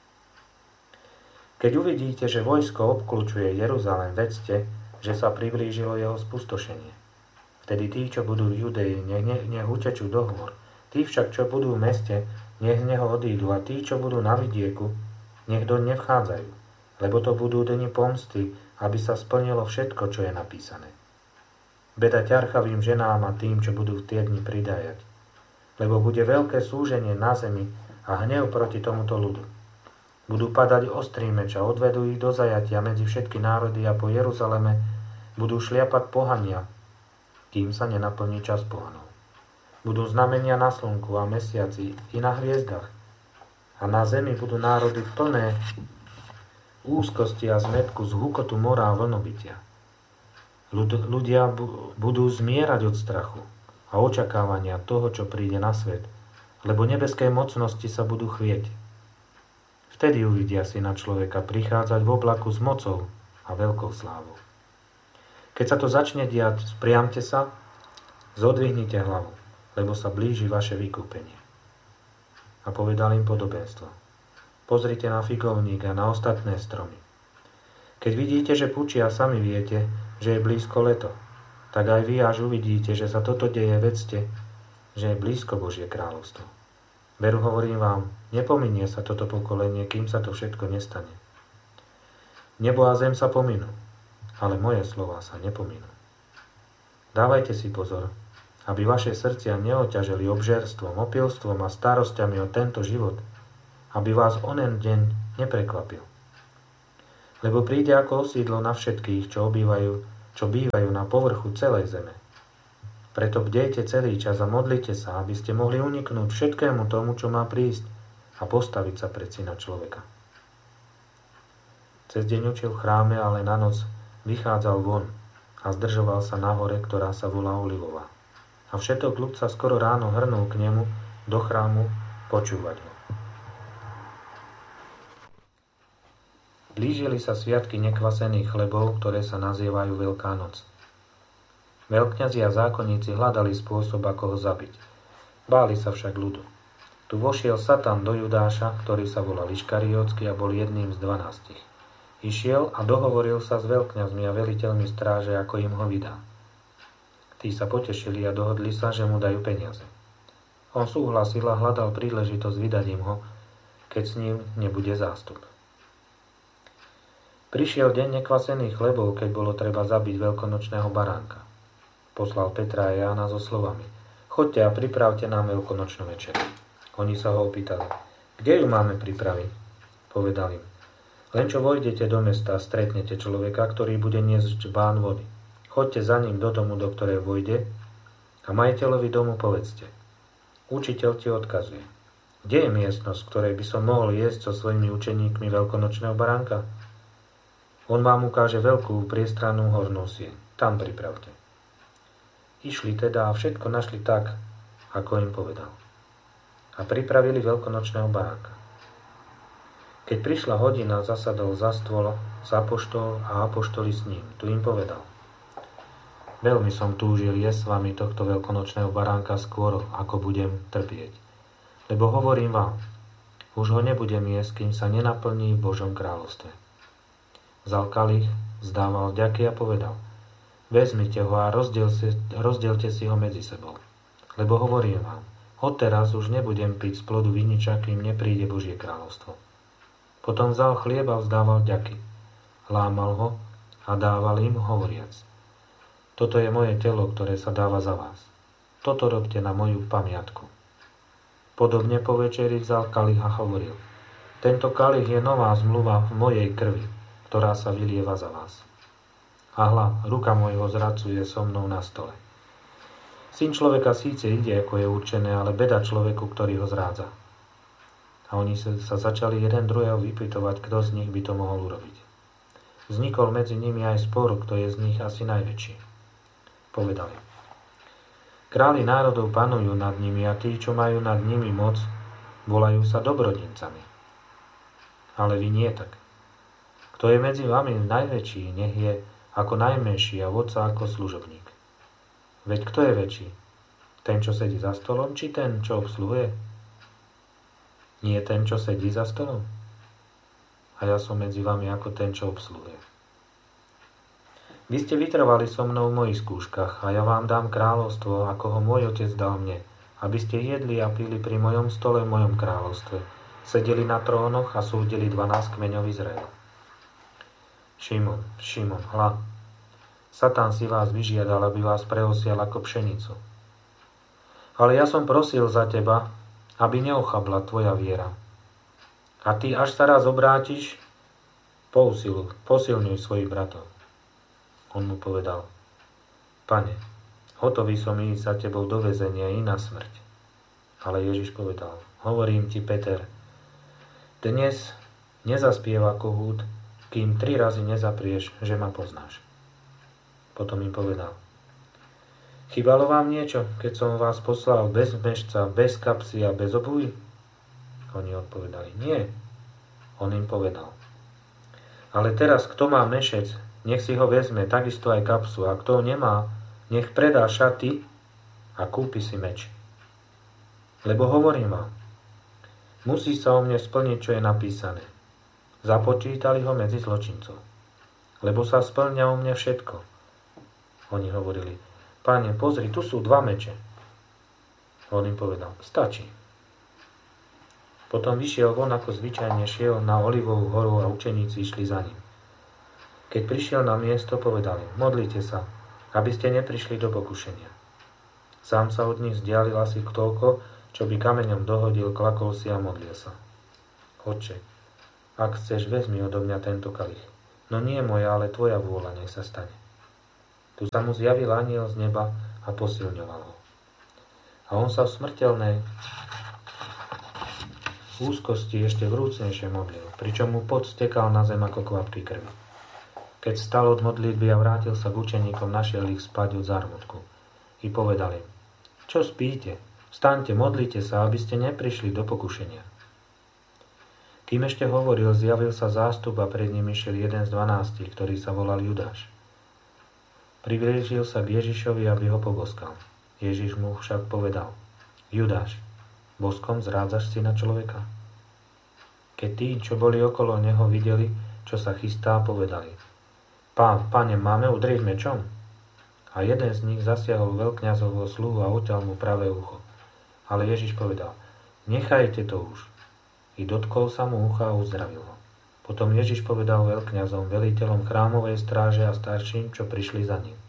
Keď uvidíte, že vojsko obkľúčuje Jeruzalém, vedzte, že sa priblížilo jeho spustošenie. Vtedy tí, čo budú v Judei, nech utečú do hôr. Tí však, čo budú v meste, nech z neho odídu, a tí, čo budú na vidieku, nech doň nevchádzajú, lebo to budú dni pomsty, aby sa splnilo všetko, čo je napísané. Beda ťarchavým ženám a tým, čo budú v tie dni pridájať, lebo bude veľké súženie na zemi a hnev proti tomuto ľudu. Budú padať ostrý meč a odvedú ich do zajatia medzi všetky národy a po Jeruzaleme budú šliapať pohania, kým sa nenaplní čas pohanov. Budú znamenia na slnku a mesiaci i na hviezdach a na zemi budú národy plné úzkosti a zmätku z hukotu mora a vlnobytia. Ľudia budú zmierať od strachu a očakávania toho, čo príde na svet, lebo nebeské mocnosti sa budú chvieť. Vtedy uvidia Syna človeka prichádzať v oblaku s mocou a veľkou slávou. Keď sa to začne diať, spriamte sa, zodvihnite hlavu, lebo sa blíži vaše vykúpenie. A povedal im podobenstvo. Pozrite na figovník a na ostatné stromy. Keď vidíte, že pučia, sami viete, že je blízko leto, tak aj vy, až uvidíte, že sa toto deje, vedzte, že je blízko Božie kráľovstvo. Veru, hovorím vám, nepominie sa toto pokolenie, kým sa to všetko nestane. Nebo a zem sa pominú, ale moje slová sa nepominú. Dávajte si pozor, aby vaše srdcia neoťažili obžerstvom, opilstvom a starosťami o tento život, aby vás onen deň neprekvapil. lebo príde ako osídlo na všetkých, čo bývajú na povrchu celej zeme. Preto bdejte celý čas a modlite sa, aby ste mohli uniknúť všetkému tomu, čo má prísť a postaviť sa pred Syna človeka. Cez deň učil v chráme, ale na noc vychádzal von a zdržoval sa na hore, ktorá sa volá Olivová. A všetok ľud sa skoro ráno hrnul k nemu do chrámu počúvať ho. Blížili sa sviatky nekvasených chlebov, ktoré sa nazývajú Veľká noc. Veľkňazi a zákonníci hľadali spôsob, ako ho zabiť. Báli sa však ľudu. Tu vošiel Satan do Judáša, ktorý sa volal Iškariotsky a bol jedným z 12. Išiel a dohovoril sa s veľkňazmi a veliteľmi stráže, ako im ho vydá. Tí sa potešili a dohodli sa, že mu dajú peniaze. On súhlasil a hľadal príležitosť vydať im ho, keď s ním nebude zástup. Prišiel deň nekvasených chlebov, keď bolo treba zabiť veľkonočného baránka. Poslal Petra a Jána so slovami: Choďte a pripravte nám veľkonočnú večeru. Oni sa ho opýtali: Kde ju máme pripraviť? Povedal im: Len čo vojdete do mesta a stretnete človeka, ktorý bude niesť džbán vody. Choďte za ním do domu, do ktorej vojde, a majiteľovi domu povedzte: Učiteľ ti odkazuje: Kde je miestnosť, v ktorej by som mohol jesť so svojimi učeníkmi veľkonočného baránka? On vám ukáže veľkú priestrannú hornú sieň. Tam pripravte. Išli teda a všetko našli tak, ako im povedal. A pripravili veľkonočného baránka. Keď prišla hodina, zasadol za stôl za apoštol a apoštoli s ním. Tu im povedal: Veľmi som túžil jesť s vami tohto veľkonočného baránka skôr, ako budem trpieť. Lebo hovorím vám, už ho nebudem jesť, kým sa nenaplní v Božom kráľovstve. Vzal kalich, vzdával vďaky a povedal: Vezmite ho a rozdielte si ho medzi sebou. Lebo hovorím vám, odteraz už nebudem piť z plodu viniča, kým nepríde Božie kráľovstvo. Potom vzal chlieb a vzdával vďaky. Lámal ho a dával im, hovoriac: Toto je moje telo, ktoré sa dáva za vás. Toto robte na moju pamiatku. Podobne po večeri vzal kalich a hovoril: Tento kalich je nová zmluva v mojej krvi, ktorá sa vylieva za vás. A hľa, ruka môjho zradcu je so mnou na stole. Syn človeka síce ide, ako je určené, ale beda človeku, ktorý ho zrádza. A oni sa začali jeden druhého vypytovať, kto z nich by to mohol urobiť. Vznikol medzi nimi aj spor, kto je z nich asi najväčší. Povedali: Králi národov panujú nad nimi a tí, čo majú nad nimi moc, volajú sa dobrodincami. Ale vy nie tak. Kto je medzi vami najväčší, nech je ako najmenší a vodca ako služobník. Veď kto je väčší? Ten, čo sedí za stolom, či ten, čo obsluhuje? Nie ten, čo sedí za stolom? A ja som medzi vami ako ten, čo obsluhuje. Vy ste vytrvali so mnou v mojich skúškach a ja vám dám kráľovstvo, ako ho môj otec dal mne, aby ste jedli a pili pri mojom stole v mojom kráľovstve. Sedeli na trónoch a súdili 12 kmeňov Izraela. Šimon, Šimon, hľa, Satan si vás vyžiadal, aby vás preosial ako pšenicu. Ale ja som prosil za teba, aby neochabla tvoja viera. A ty, až sa raz obrátiš, posilňuj svojich bratov. On mu povedal: Pane, hotový som ísť za tebou do väzenia i na smrť. Ale Ježiš povedal: Hovorím ti, Peter, dnes nezaspieva kohút, kým 3 razy nezaprieš, že ma poznáš. Potom im povedal: Chýbalo vám niečo, keď som vás poslal bez mešca, bez kapsy a bez obuvi? Oni odpovedali: Nie. On im povedal: Ale teraz, kto má mešec, nech si ho vezme, takisto aj kapsu, a kto nemá, nech predá šaty a kúpi si meč. Lebo hovorím vám, musí sa o mne splniť, čo je napísané. Započítali ho medzi zločincov. Lebo sa splňa o mne všetko. Oni hovorili: Pane, pozri, tu sú 2 meče. On im povedal: Stačí. Potom vyšiel von, ako zvyčajne šiel na Olivovú horu a učeníci išli za ním. Keď prišiel na miesto, povedali: Modlite sa, aby ste neprišli do pokušenia. Sám sa od nich vzdialil asi toľko, čo by kameňom dohodil, klakol si a modlil sa: Otče, ak chceš, vezmi odo mňa tento kalich. No nie moja, ale tvoja vôľa nech sa stane. Tu sa mu zjavil anjel z neba a posilňoval ho. A on sa v smrteľnej úzkosti ešte vrúcnejšie modlil, pričom mu pot stekal na zem ako kvapky krvi. Keď stal od modlitby a vrátil sa k učeníkom, našiel ich spať od zármutku. I povedal im: Čo spíte? Vstaňte, modlite sa, aby ste neprišli do pokušenia. Kým ešte hovoril, zjavil sa zástup a pred ním išiel jeden z 12, ktorý sa volal Judáš. Priblížil sa k Ježišovi, aby ho poboskal. Ježiš mu však povedal: Judáš, boskom zrádzaš syna človeka? Keď tí, čo boli okolo neho, videli, čo sa chystá, povedali: Pane, máme udrieť mečom? A jeden z nich zasiahol veľkňazovho sluhu a utiaľ mu pravé ucho. Ale Ježiš povedal: Nechajte to už. I dotkol sa mu ucha a uzdravil ho. Potom Ježiš povedal veľkňazom, veliteľom chrámovej stráže a starším, čo prišli za ním: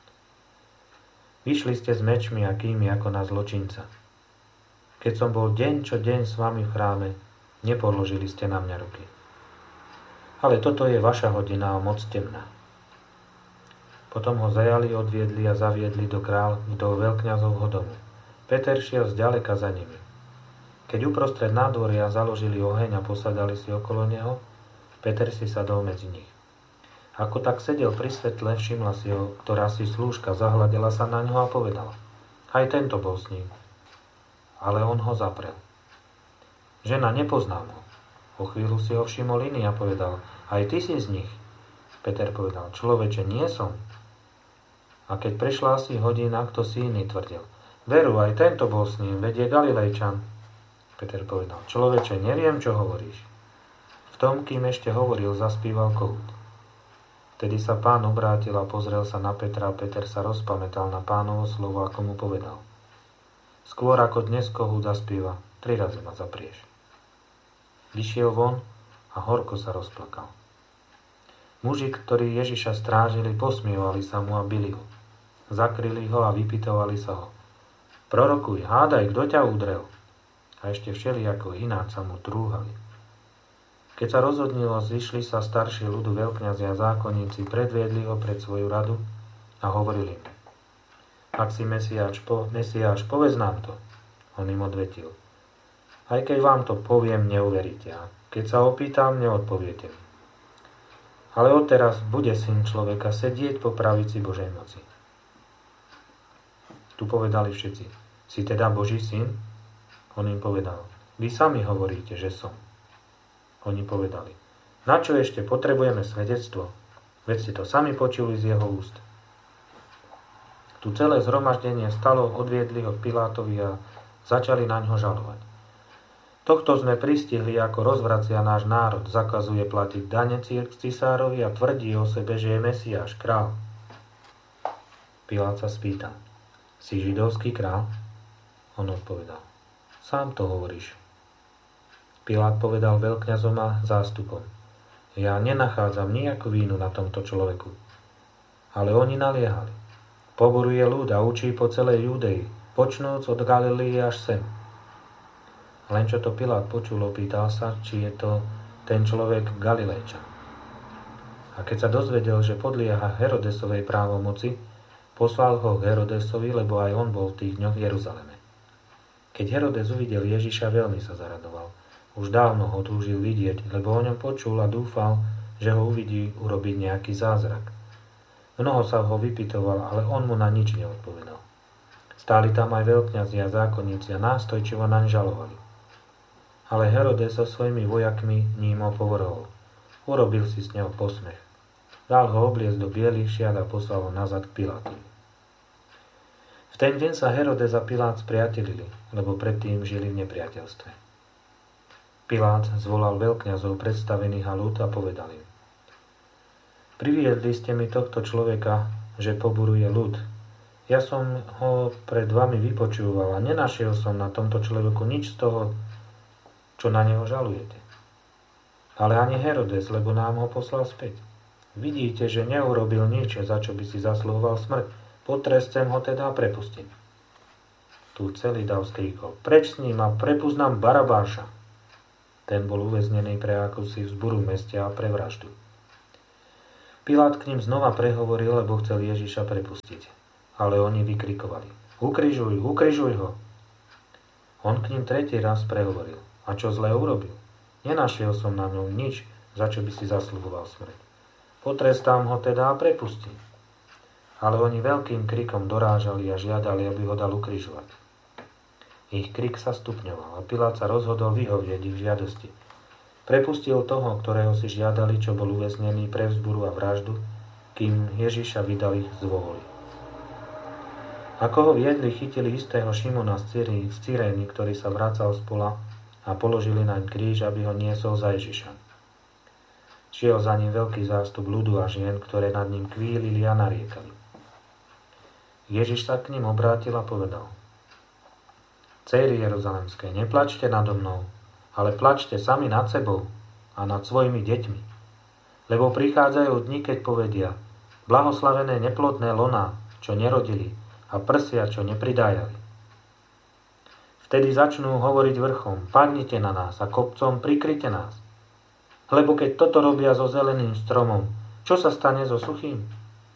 Vyšli ste s mečmi a kými ako na zločinca. Keď som bol deň čo deň s vami v chráme, nepoložili ste na mňa ruky. Ale toto je vaša hodina a moc temná. Potom ho zajali, odviedli a zaviedli do veľkňazovho domu. Peter šiel zďaleka za nimi. Keď uprostred nádvoria založili oheň a posadali si okolo neho, Peter si sadol medzi nich. Ako tak sedel pri svetle, všimla si ho, ktorá si slúžka, zahľadela sa na ňo a povedala: Aj tento bol s ním. Ale on ho zaprel. Žena, nepoznám ho. Po chvíľu si ho všimol iný a povedal: Aj ty si z nich. Peter povedal: Človeče, nie som. A keď prešla asi hodina, kto si iný tvrdil: Veru, aj tento bol s ním, veď je Galilejčan. Peter povedal: Človeče, neviem, čo hovoríš. V tom, kým ešte hovoril, zaspíval kohút. Vtedy sa Pán obrátil a pozrel sa na Petra a Peter sa rozpamätal na Pánovo slovo, ako mu povedal: Skôr ako dnes kohút zaspieva, 3 razy ma zaprieš. Vyšiel von a horko sa rozplakal. Muži, ktorí Ježiša strážili, posmievali sa mu a bili ho. Zakryli ho a vypytovali sa ho: Prorokuj, hádaj, kto ťa udrel? A ešte všelijako ináč sa mu trúhali. Keď sa rozhodnilo, zišli sa starší ľudu, veľkňazi a zákonníci, predviedli ho pred svoju radu a hovorili: Ak si Mesiáš, povedz nám to. On im odvetil: Aj keď vám to poviem, neuveríte. A keď sa opýtam, neodpoviete. Ale odteraz bude Syn človeka sedieť po pravici Božej moci. Tu povedali všetci: Si teda Boží syn? On im povedal: Vy sami hovoríte, že som. Oni povedali: Na čo ešte potrebujeme svedectvo? Veď ste to sami počuli z jeho úst. Tu celé zhromaždenie stalo, odviedli ho k Pilátovi a začali na ňo žalovať. Tohto sme pristihli, ako rozvracia náš národ, zakazuje platiť dane cisárovi a tvrdí o sebe, že je Mesiáš, král. Pilát sa spýtal: Si židovský král? On odpovedal: Sám to hovoríš. Pilát povedal veľkňazom a zástupom: Ja nenachádzam nejakú vínu na tomto človeku. Ale oni naliehali: Poboruje ľud a učí po celej Judei, počnúc od Galilei až sem. Len čo to Pilát počul, opýtal sa, či je to ten človek Galilejčan. A keď sa dozvedel, že podlieha Herodesovej právomoci, poslal ho k Herodesovi, lebo aj on bol v tých dňoch v Jeruzaleme. Keď Herodes uvidel Ježiša, veľmi sa zaradoval. Už dávno ho túžil vidieť, lebo o ňom počul a dúfal, že ho uvidí urobiť nejaký zázrak. Mnoho sa ho vypytoval, ale on mu na nič neodpovedal. Stáli tam aj veľkňazi a zákonníci a nástojčivo naň žalovali. Ale Herodes so svojimi vojakmi ním opovrhol. Urobil si s neho posmech. Dal ho obliecť do bielých šiat a poslal ho nazad k Pilátovi. V ten deň sa Herodes a Pilát spriatelili, lebo predtým žili v nepriateľstve. Pilát zvolal veľkňazov predstavených a ľud a povedal im: Priviedli ste mi tohto človeka, že poburuje ľud. Ja som ho pred vami vypočúval a nenašiel som na tomto človeku nič z toho, čo na neho žalujete. Ale ani Herodes, lebo nám ho poslal späť. Vidíte, že neurobil nič, za čo by si zasluhoval smrť. Potrestem ho teda a prepustím. Tu celý dav skríkol: Preč s ním a prepusť nám Barabáša. Ten bol uväznený pre akúsi vzburu v meste a pre vraždu. Pilát k ním znova prehovoril, lebo chcel Ježiša prepustiť. Ale oni vykrikovali: Ukrižuj, ukrižuj ho! On k ním tretí raz prehovoril: A čo zlé urobil? Nenašiel som na ňom nič, za čo by si zasľuboval smrť. Potrestám ho teda a prepustím. Ale oni veľkým krikom dorážali a žiadali, aby ho dal ukrižovať. Ich krik sa stupňoval a Pilát sa rozhodol vyhovieť ich žiadosti. Prepustil toho, ktorého si žiadali, čo bol uväznený pre vzburu a vraždu, kým Ježiša vydali z vôli. Ako ho viedli, chytili istého Šimona z Cyrény, ktorý sa vracal z pola, a položili naň kríž, aby ho niesol za Ježiša. Šiel za ním veľký zástup ľudu a žien, ktoré nad ním kvílili a nariekali. Ježiš sa k ním obrátil a povedal: Céry jeruzalemské, neplačte nado mnou, ale plačte sami nad sebou a nad svojimi deťmi. Lebo prichádzajú dni, keď povedia: Blahoslavené neplodné loná, čo nerodili, a prsia, čo nepridájali. Vtedy začnú hovoriť vrchom: Padnite na nás, a kopcom: Prikryte nás. Lebo keď toto robia so zeleným stromom, čo sa stane so suchým?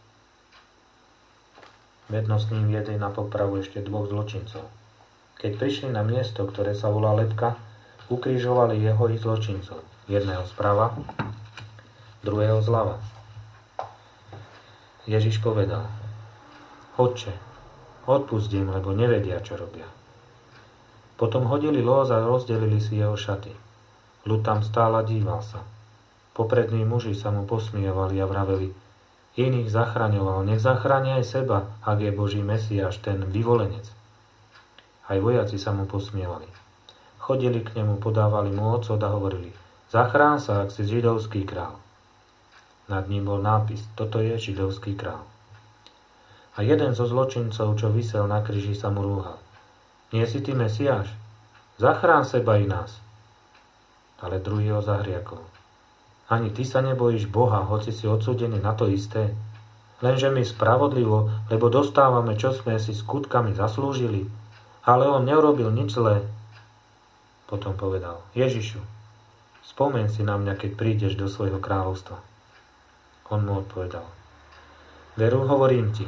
Vedno s ním viedli na popravu ešte dvoch zločincov. Keď prišli na miesto, ktoré sa volá Lebka, ukrižovali jeho i zločincov. Jedného zprava, druhého zľava. Ježiš povedal: Otče, odpusť im, lebo nevedia, čo robia. Potom hodili lôz a rozdelili si jeho šaty. Ľud tam stál a díval sa. Poprední muži sa mu posmievali a vraveli: Iných zachraňoval, nech zachráni aj seba, ak je Boží Mesiáš, ten vyvolenec. Aj vojaci sa mu posmievali. Chodili k nemu, podávali mu ocot a hovorili: Zachrán sa, ak si židovský král. Nad ním bol nápis: Toto je židovský král. A jeden zo zločincov, čo visel na kríži, sa mu rúhal: Nie si ty Mesiáš? Zachrán seba i nás. Ale druhý ho zahriakol: Ani ty sa nebojíš Boha, hoci si odsúdený na to isté? Lenže my spravodlivo, lebo dostávame, čo sme si skutkami zaslúžili. Ale on neurobil nič zlé. Potom povedal: Ježišu, spomeň si na mňa, keď prídeš do svojho kráľovstva. On mu odpovedal: Veru, hovorím ti,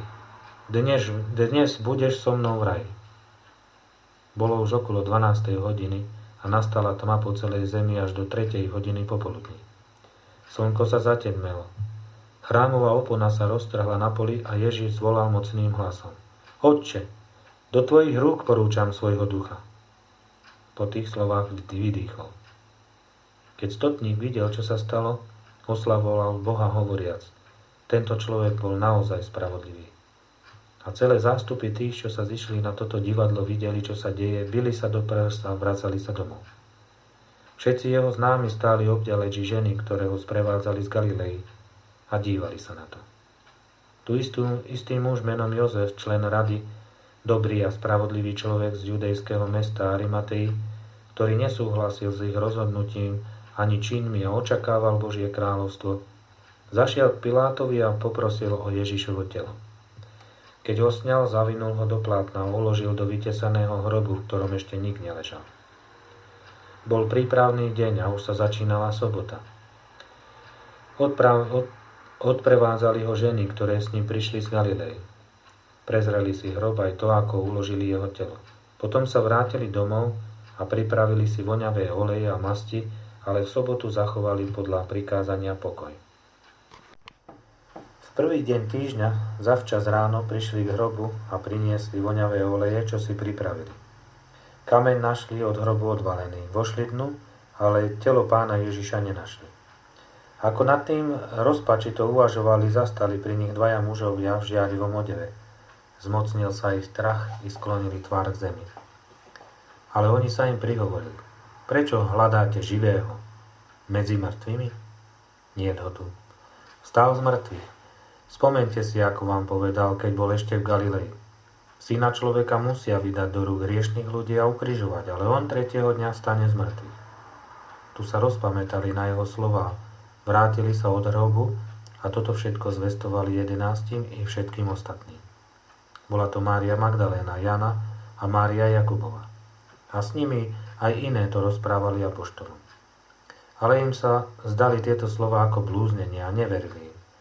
dnes budeš so mnou v raji. Bolo už okolo 12. hodiny a nastala tma po celej zemi až do 3. hodiny popoludní. Slnko sa zatemnelo. Chrámová opona sa roztrhla na poli a Ježiš zvolal mocným hlasom: Otče, do tvojich rúk porúčam svojho ducha. Po tých slovách vydýchol. Keď stotník videl, čo sa stalo, oslavoval Boha hovoriac: Tento človek bol naozaj spravodlivý. A celé zástupy tých, čo sa zišli na toto divadlo, videli, čo sa deje, bili sa do prsa a vracali sa domov. Všetci jeho známi stáli obďaleči ženy, ktoré ho sprevádzali z Galilei, a dívali sa na to. Tu istý muž menom Jozef, člen rady, dobrý a spravodlivý človek z judejského mesta Arimatei, ktorý nesúhlasil s ich rozhodnutím ani činmi a očakával Božie kráľovstvo, zašiel k Pilátovi a poprosil o Ježišovo telo. Keď ho sňal, zavinul ho do plátna a uložil do vytesaného hrobu, v ktorom ešte nik neležal. Bol prípravný deň a už sa začínala sobota. Odprevádzali ho ženy, ktoré s ním prišli z Galilei. Prezreli si hrob aj to, ako uložili jeho telo. Potom sa vrátili domov a pripravili si voňavé oleje a masti, ale v sobotu zachovali podľa prikázania pokoj. V prvý deň týždňa zavčas ráno prišli k hrobu a priniesli voňavé oleje, čo si pripravili. Kameň našli od hrobu odvalený. Vošli dnu, ale telo pána Ježiša nenašli. Ako nad tým rozpačito uvažovali, zastali pri nich dvaja mužovia v žiarivom odeve. Zmocnil sa ich strach i sklonili tvár k zemi. Ale oni sa im prihovorili: Prečo hľadáte živého medzi mŕtvými? Niet ho tu. Vstal z mŕtvych. Spomeňte si, ako vám povedal, keď bol ešte v Galilei. Syna človeka musia vydať do rúk hriešnych ľudí a ukrižovať, ale on 3. dňa vstane z mŕtvych. Tu sa rozpamätali na jeho slová, vrátili sa od hrobu a toto všetko zvestovali 11 i všetkým ostatným. Bola to Mária Magdaléna, Jana a Mária Jakubova. A s nimi aj iné to rozprávali apoštolom. Ale im sa zdali tieto slová ako blúznenie a neverili im.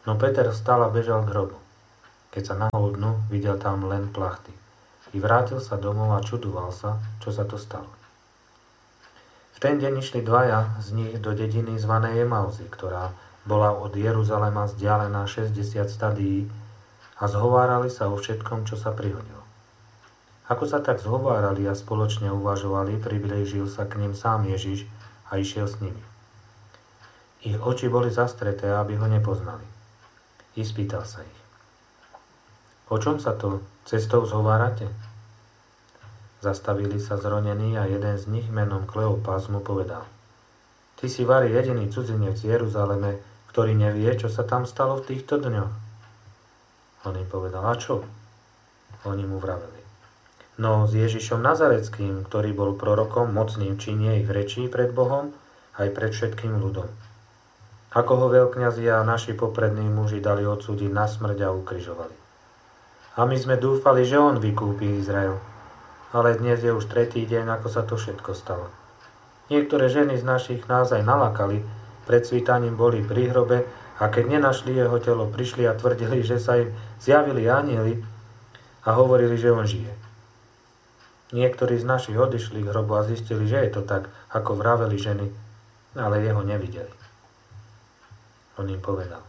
No Peter vstal a bežal k hrobu. Keď sa nahol dnu, videl tam len plachty. I vrátil sa domov a čudoval sa, čo sa to stalo. V ten deň išli dvaja z nich do dediny zvanej Emauzy, ktorá bola od Jeruzalema vzdialená 60 stadií a zhovárali sa o všetkom, čo sa prihodilo. Ako sa tak zhovárali a spoločne uvažovali, priblížil sa k ním sám Ježiš a išiel s nimi. Ich oči boli zastreté, aby ho nepoznali. I spýtal sa ich: O čom sa to cestou zhovárate? Zastavili sa zronení a jeden z nich menom Kleopas mu povedal: Ty si vari jediný cudzinec v Jeruzaleme, ktorý nevie, čo sa tam stalo v týchto dňoch. On im povedal: A čo? Oni mu vraveli: No, s Ježišom Nazareckým, ktorý bol prorokom, mocným činie ich rečí pred Bohom aj pred všetkým ľudom. Ako ho veľkňazi a naši poprední muži dali odsúdiť na smrť a ukrižovali. A my sme dúfali, že on vykúpi Izrael. Ale dnes je už tretí deň, ako sa to všetko stalo. Niektoré ženy z našich nás aj nalakali, pred svítaním boli pri hrobe a keď nenašli jeho telo, prišli a tvrdili, že sa im zjavili anjeli a hovorili, že on žije. Niektorí z našich odišli k hrobu a zistili, že je to tak, ako vraveli ženy, ale jeho nevideli. On im povedal: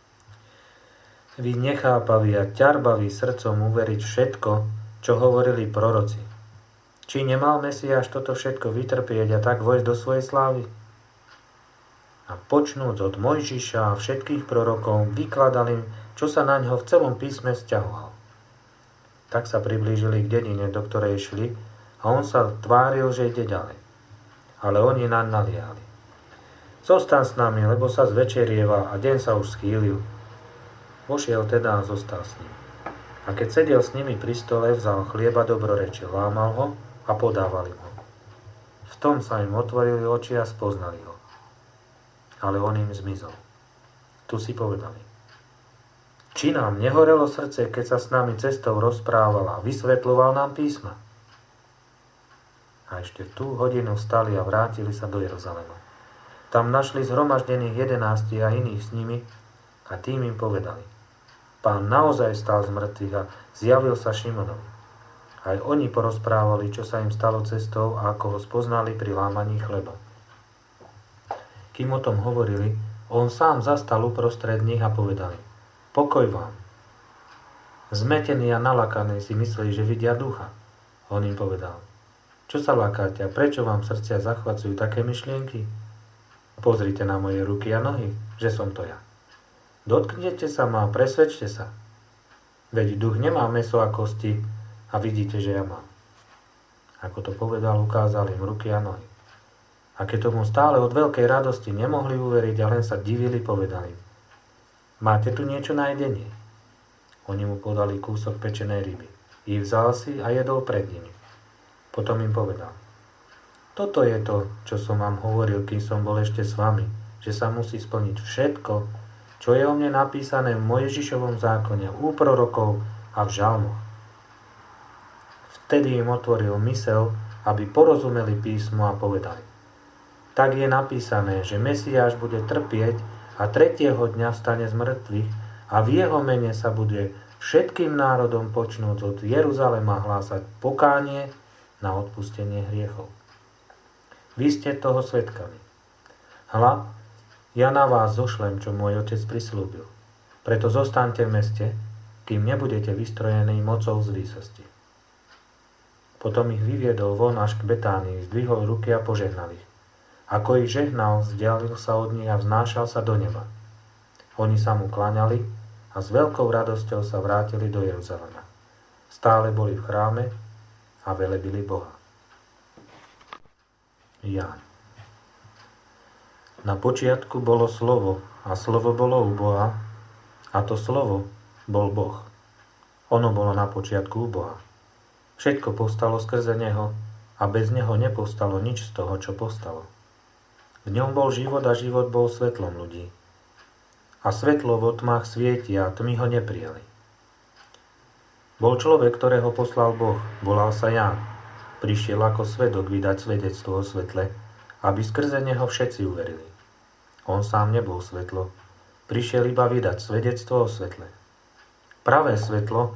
Vy nechápaví a ťarbaví srdcom uveriť všetko, čo hovorili proroci. Či nemal Mesiáš toto všetko vytrpieť a tak vojsť do svojej slávy? A počnúc od Mojžiša a všetkých prorokov, vykladal im, čo sa na ňo v celom písme sťahoval. Tak sa priblížili k dedine, do ktorej šli, a on sa tváril, že ide ďalej. Ale oni naň naliehali: Zostaň s nami, lebo sa zvečerieva a deň sa už schýlil. Vošiel teda a zostal s ním. A keď sedel s nimi pri stole, vzal chlieba dobrorečil, lámal ho a podával im ho. V tom sa im otvorili oči a spoznali ho. Ale on im zmizol. Tu si povedali: Či nám nehorelo srdce, keď sa s nami cestou rozprával a vysvetľoval nám písma? A ešte v tú hodinu vstali a vrátili sa do Jeruzalema. Tam našli zhromaždených 11 a iných s nimi a tým im povedali: Pán naozaj stal z mŕtvych a zjavil sa Šimonovi. Aj oni porozprávali, čo sa im stalo cestou a ako ho spoznali pri lámaní chleba. Kým o tom hovorili, on sám zastal uprostred nich a povedali: Pokoj vám. Zmetení a nalakaní si mysleli, že vidia ducha. On im povedal: Čo sa lakáte a prečo vám srdcia zachvacujú také myšlienky? Pozrite na moje ruky a nohy, že som to ja. Dotknete sa ma a presvedčte sa. Veď duch nemá mäso a kosti a vidíte, že ja mám. Ako to povedal, ukázal im ruky a nohy. A keď tomu stále od veľkej radosti nemohli uveriť a len sa divili, povedali: Máte tu niečo na jedenie? Oni mu podali kúsok pečenej ryby. I vzal si a jedol pred nimi. Potom im povedal: Toto je to, čo som vám hovoril, kým som bol ešte s vami, že sa musí splniť všetko, čo je o mne napísané v Mojžišovom zákone, u prorokov a v žalmoch. Vtedy im otvoril myseľ, aby porozumeli písmu a povedali: Tak je napísané, že Mesiáš bude trpieť a tretieho dňa vstane z mŕtvych a v jeho mene sa bude všetkým národom počnúc od Jeruzalema hlásať pokánie na odpustenie hriechov. Vy ste toho svedkami. Hľa, ja na vás zošlem, čo môj otec prislúbil. Preto zostaňte v meste, kým nebudete vystrojení mocou z výsosti. Potom ich vyviedol von až k Betánii, zdvihol ruky a požehnal ich. Ako ich žehnal, vzdialil sa od nich a vznášal sa do neba. Oni sa mu kláňali a s veľkou radosťou sa vrátili do Jeruzalema. Stále boli v chráme a velebili Boha. Ján. Na počiatku bolo slovo a slovo bolo u Boha a to slovo bol Boh. Ono bolo na počiatku u Boha. Všetko povstalo skrze neho a bez neho nepovstalo nič z toho, čo povstalo. V ňom bol život a život bol svetlom ľudí. A svetlo vo tmách svieti a tmy ho neprijali. Bol človek, ktorého poslal Boh, volal sa Ján. Prišiel ako svedok vydať svedectvo o svetle, aby skrze neho všetci uverili. On sám nebol svetlo, Prišiel iba vydať svedectvo o svetle. Pravé svetlo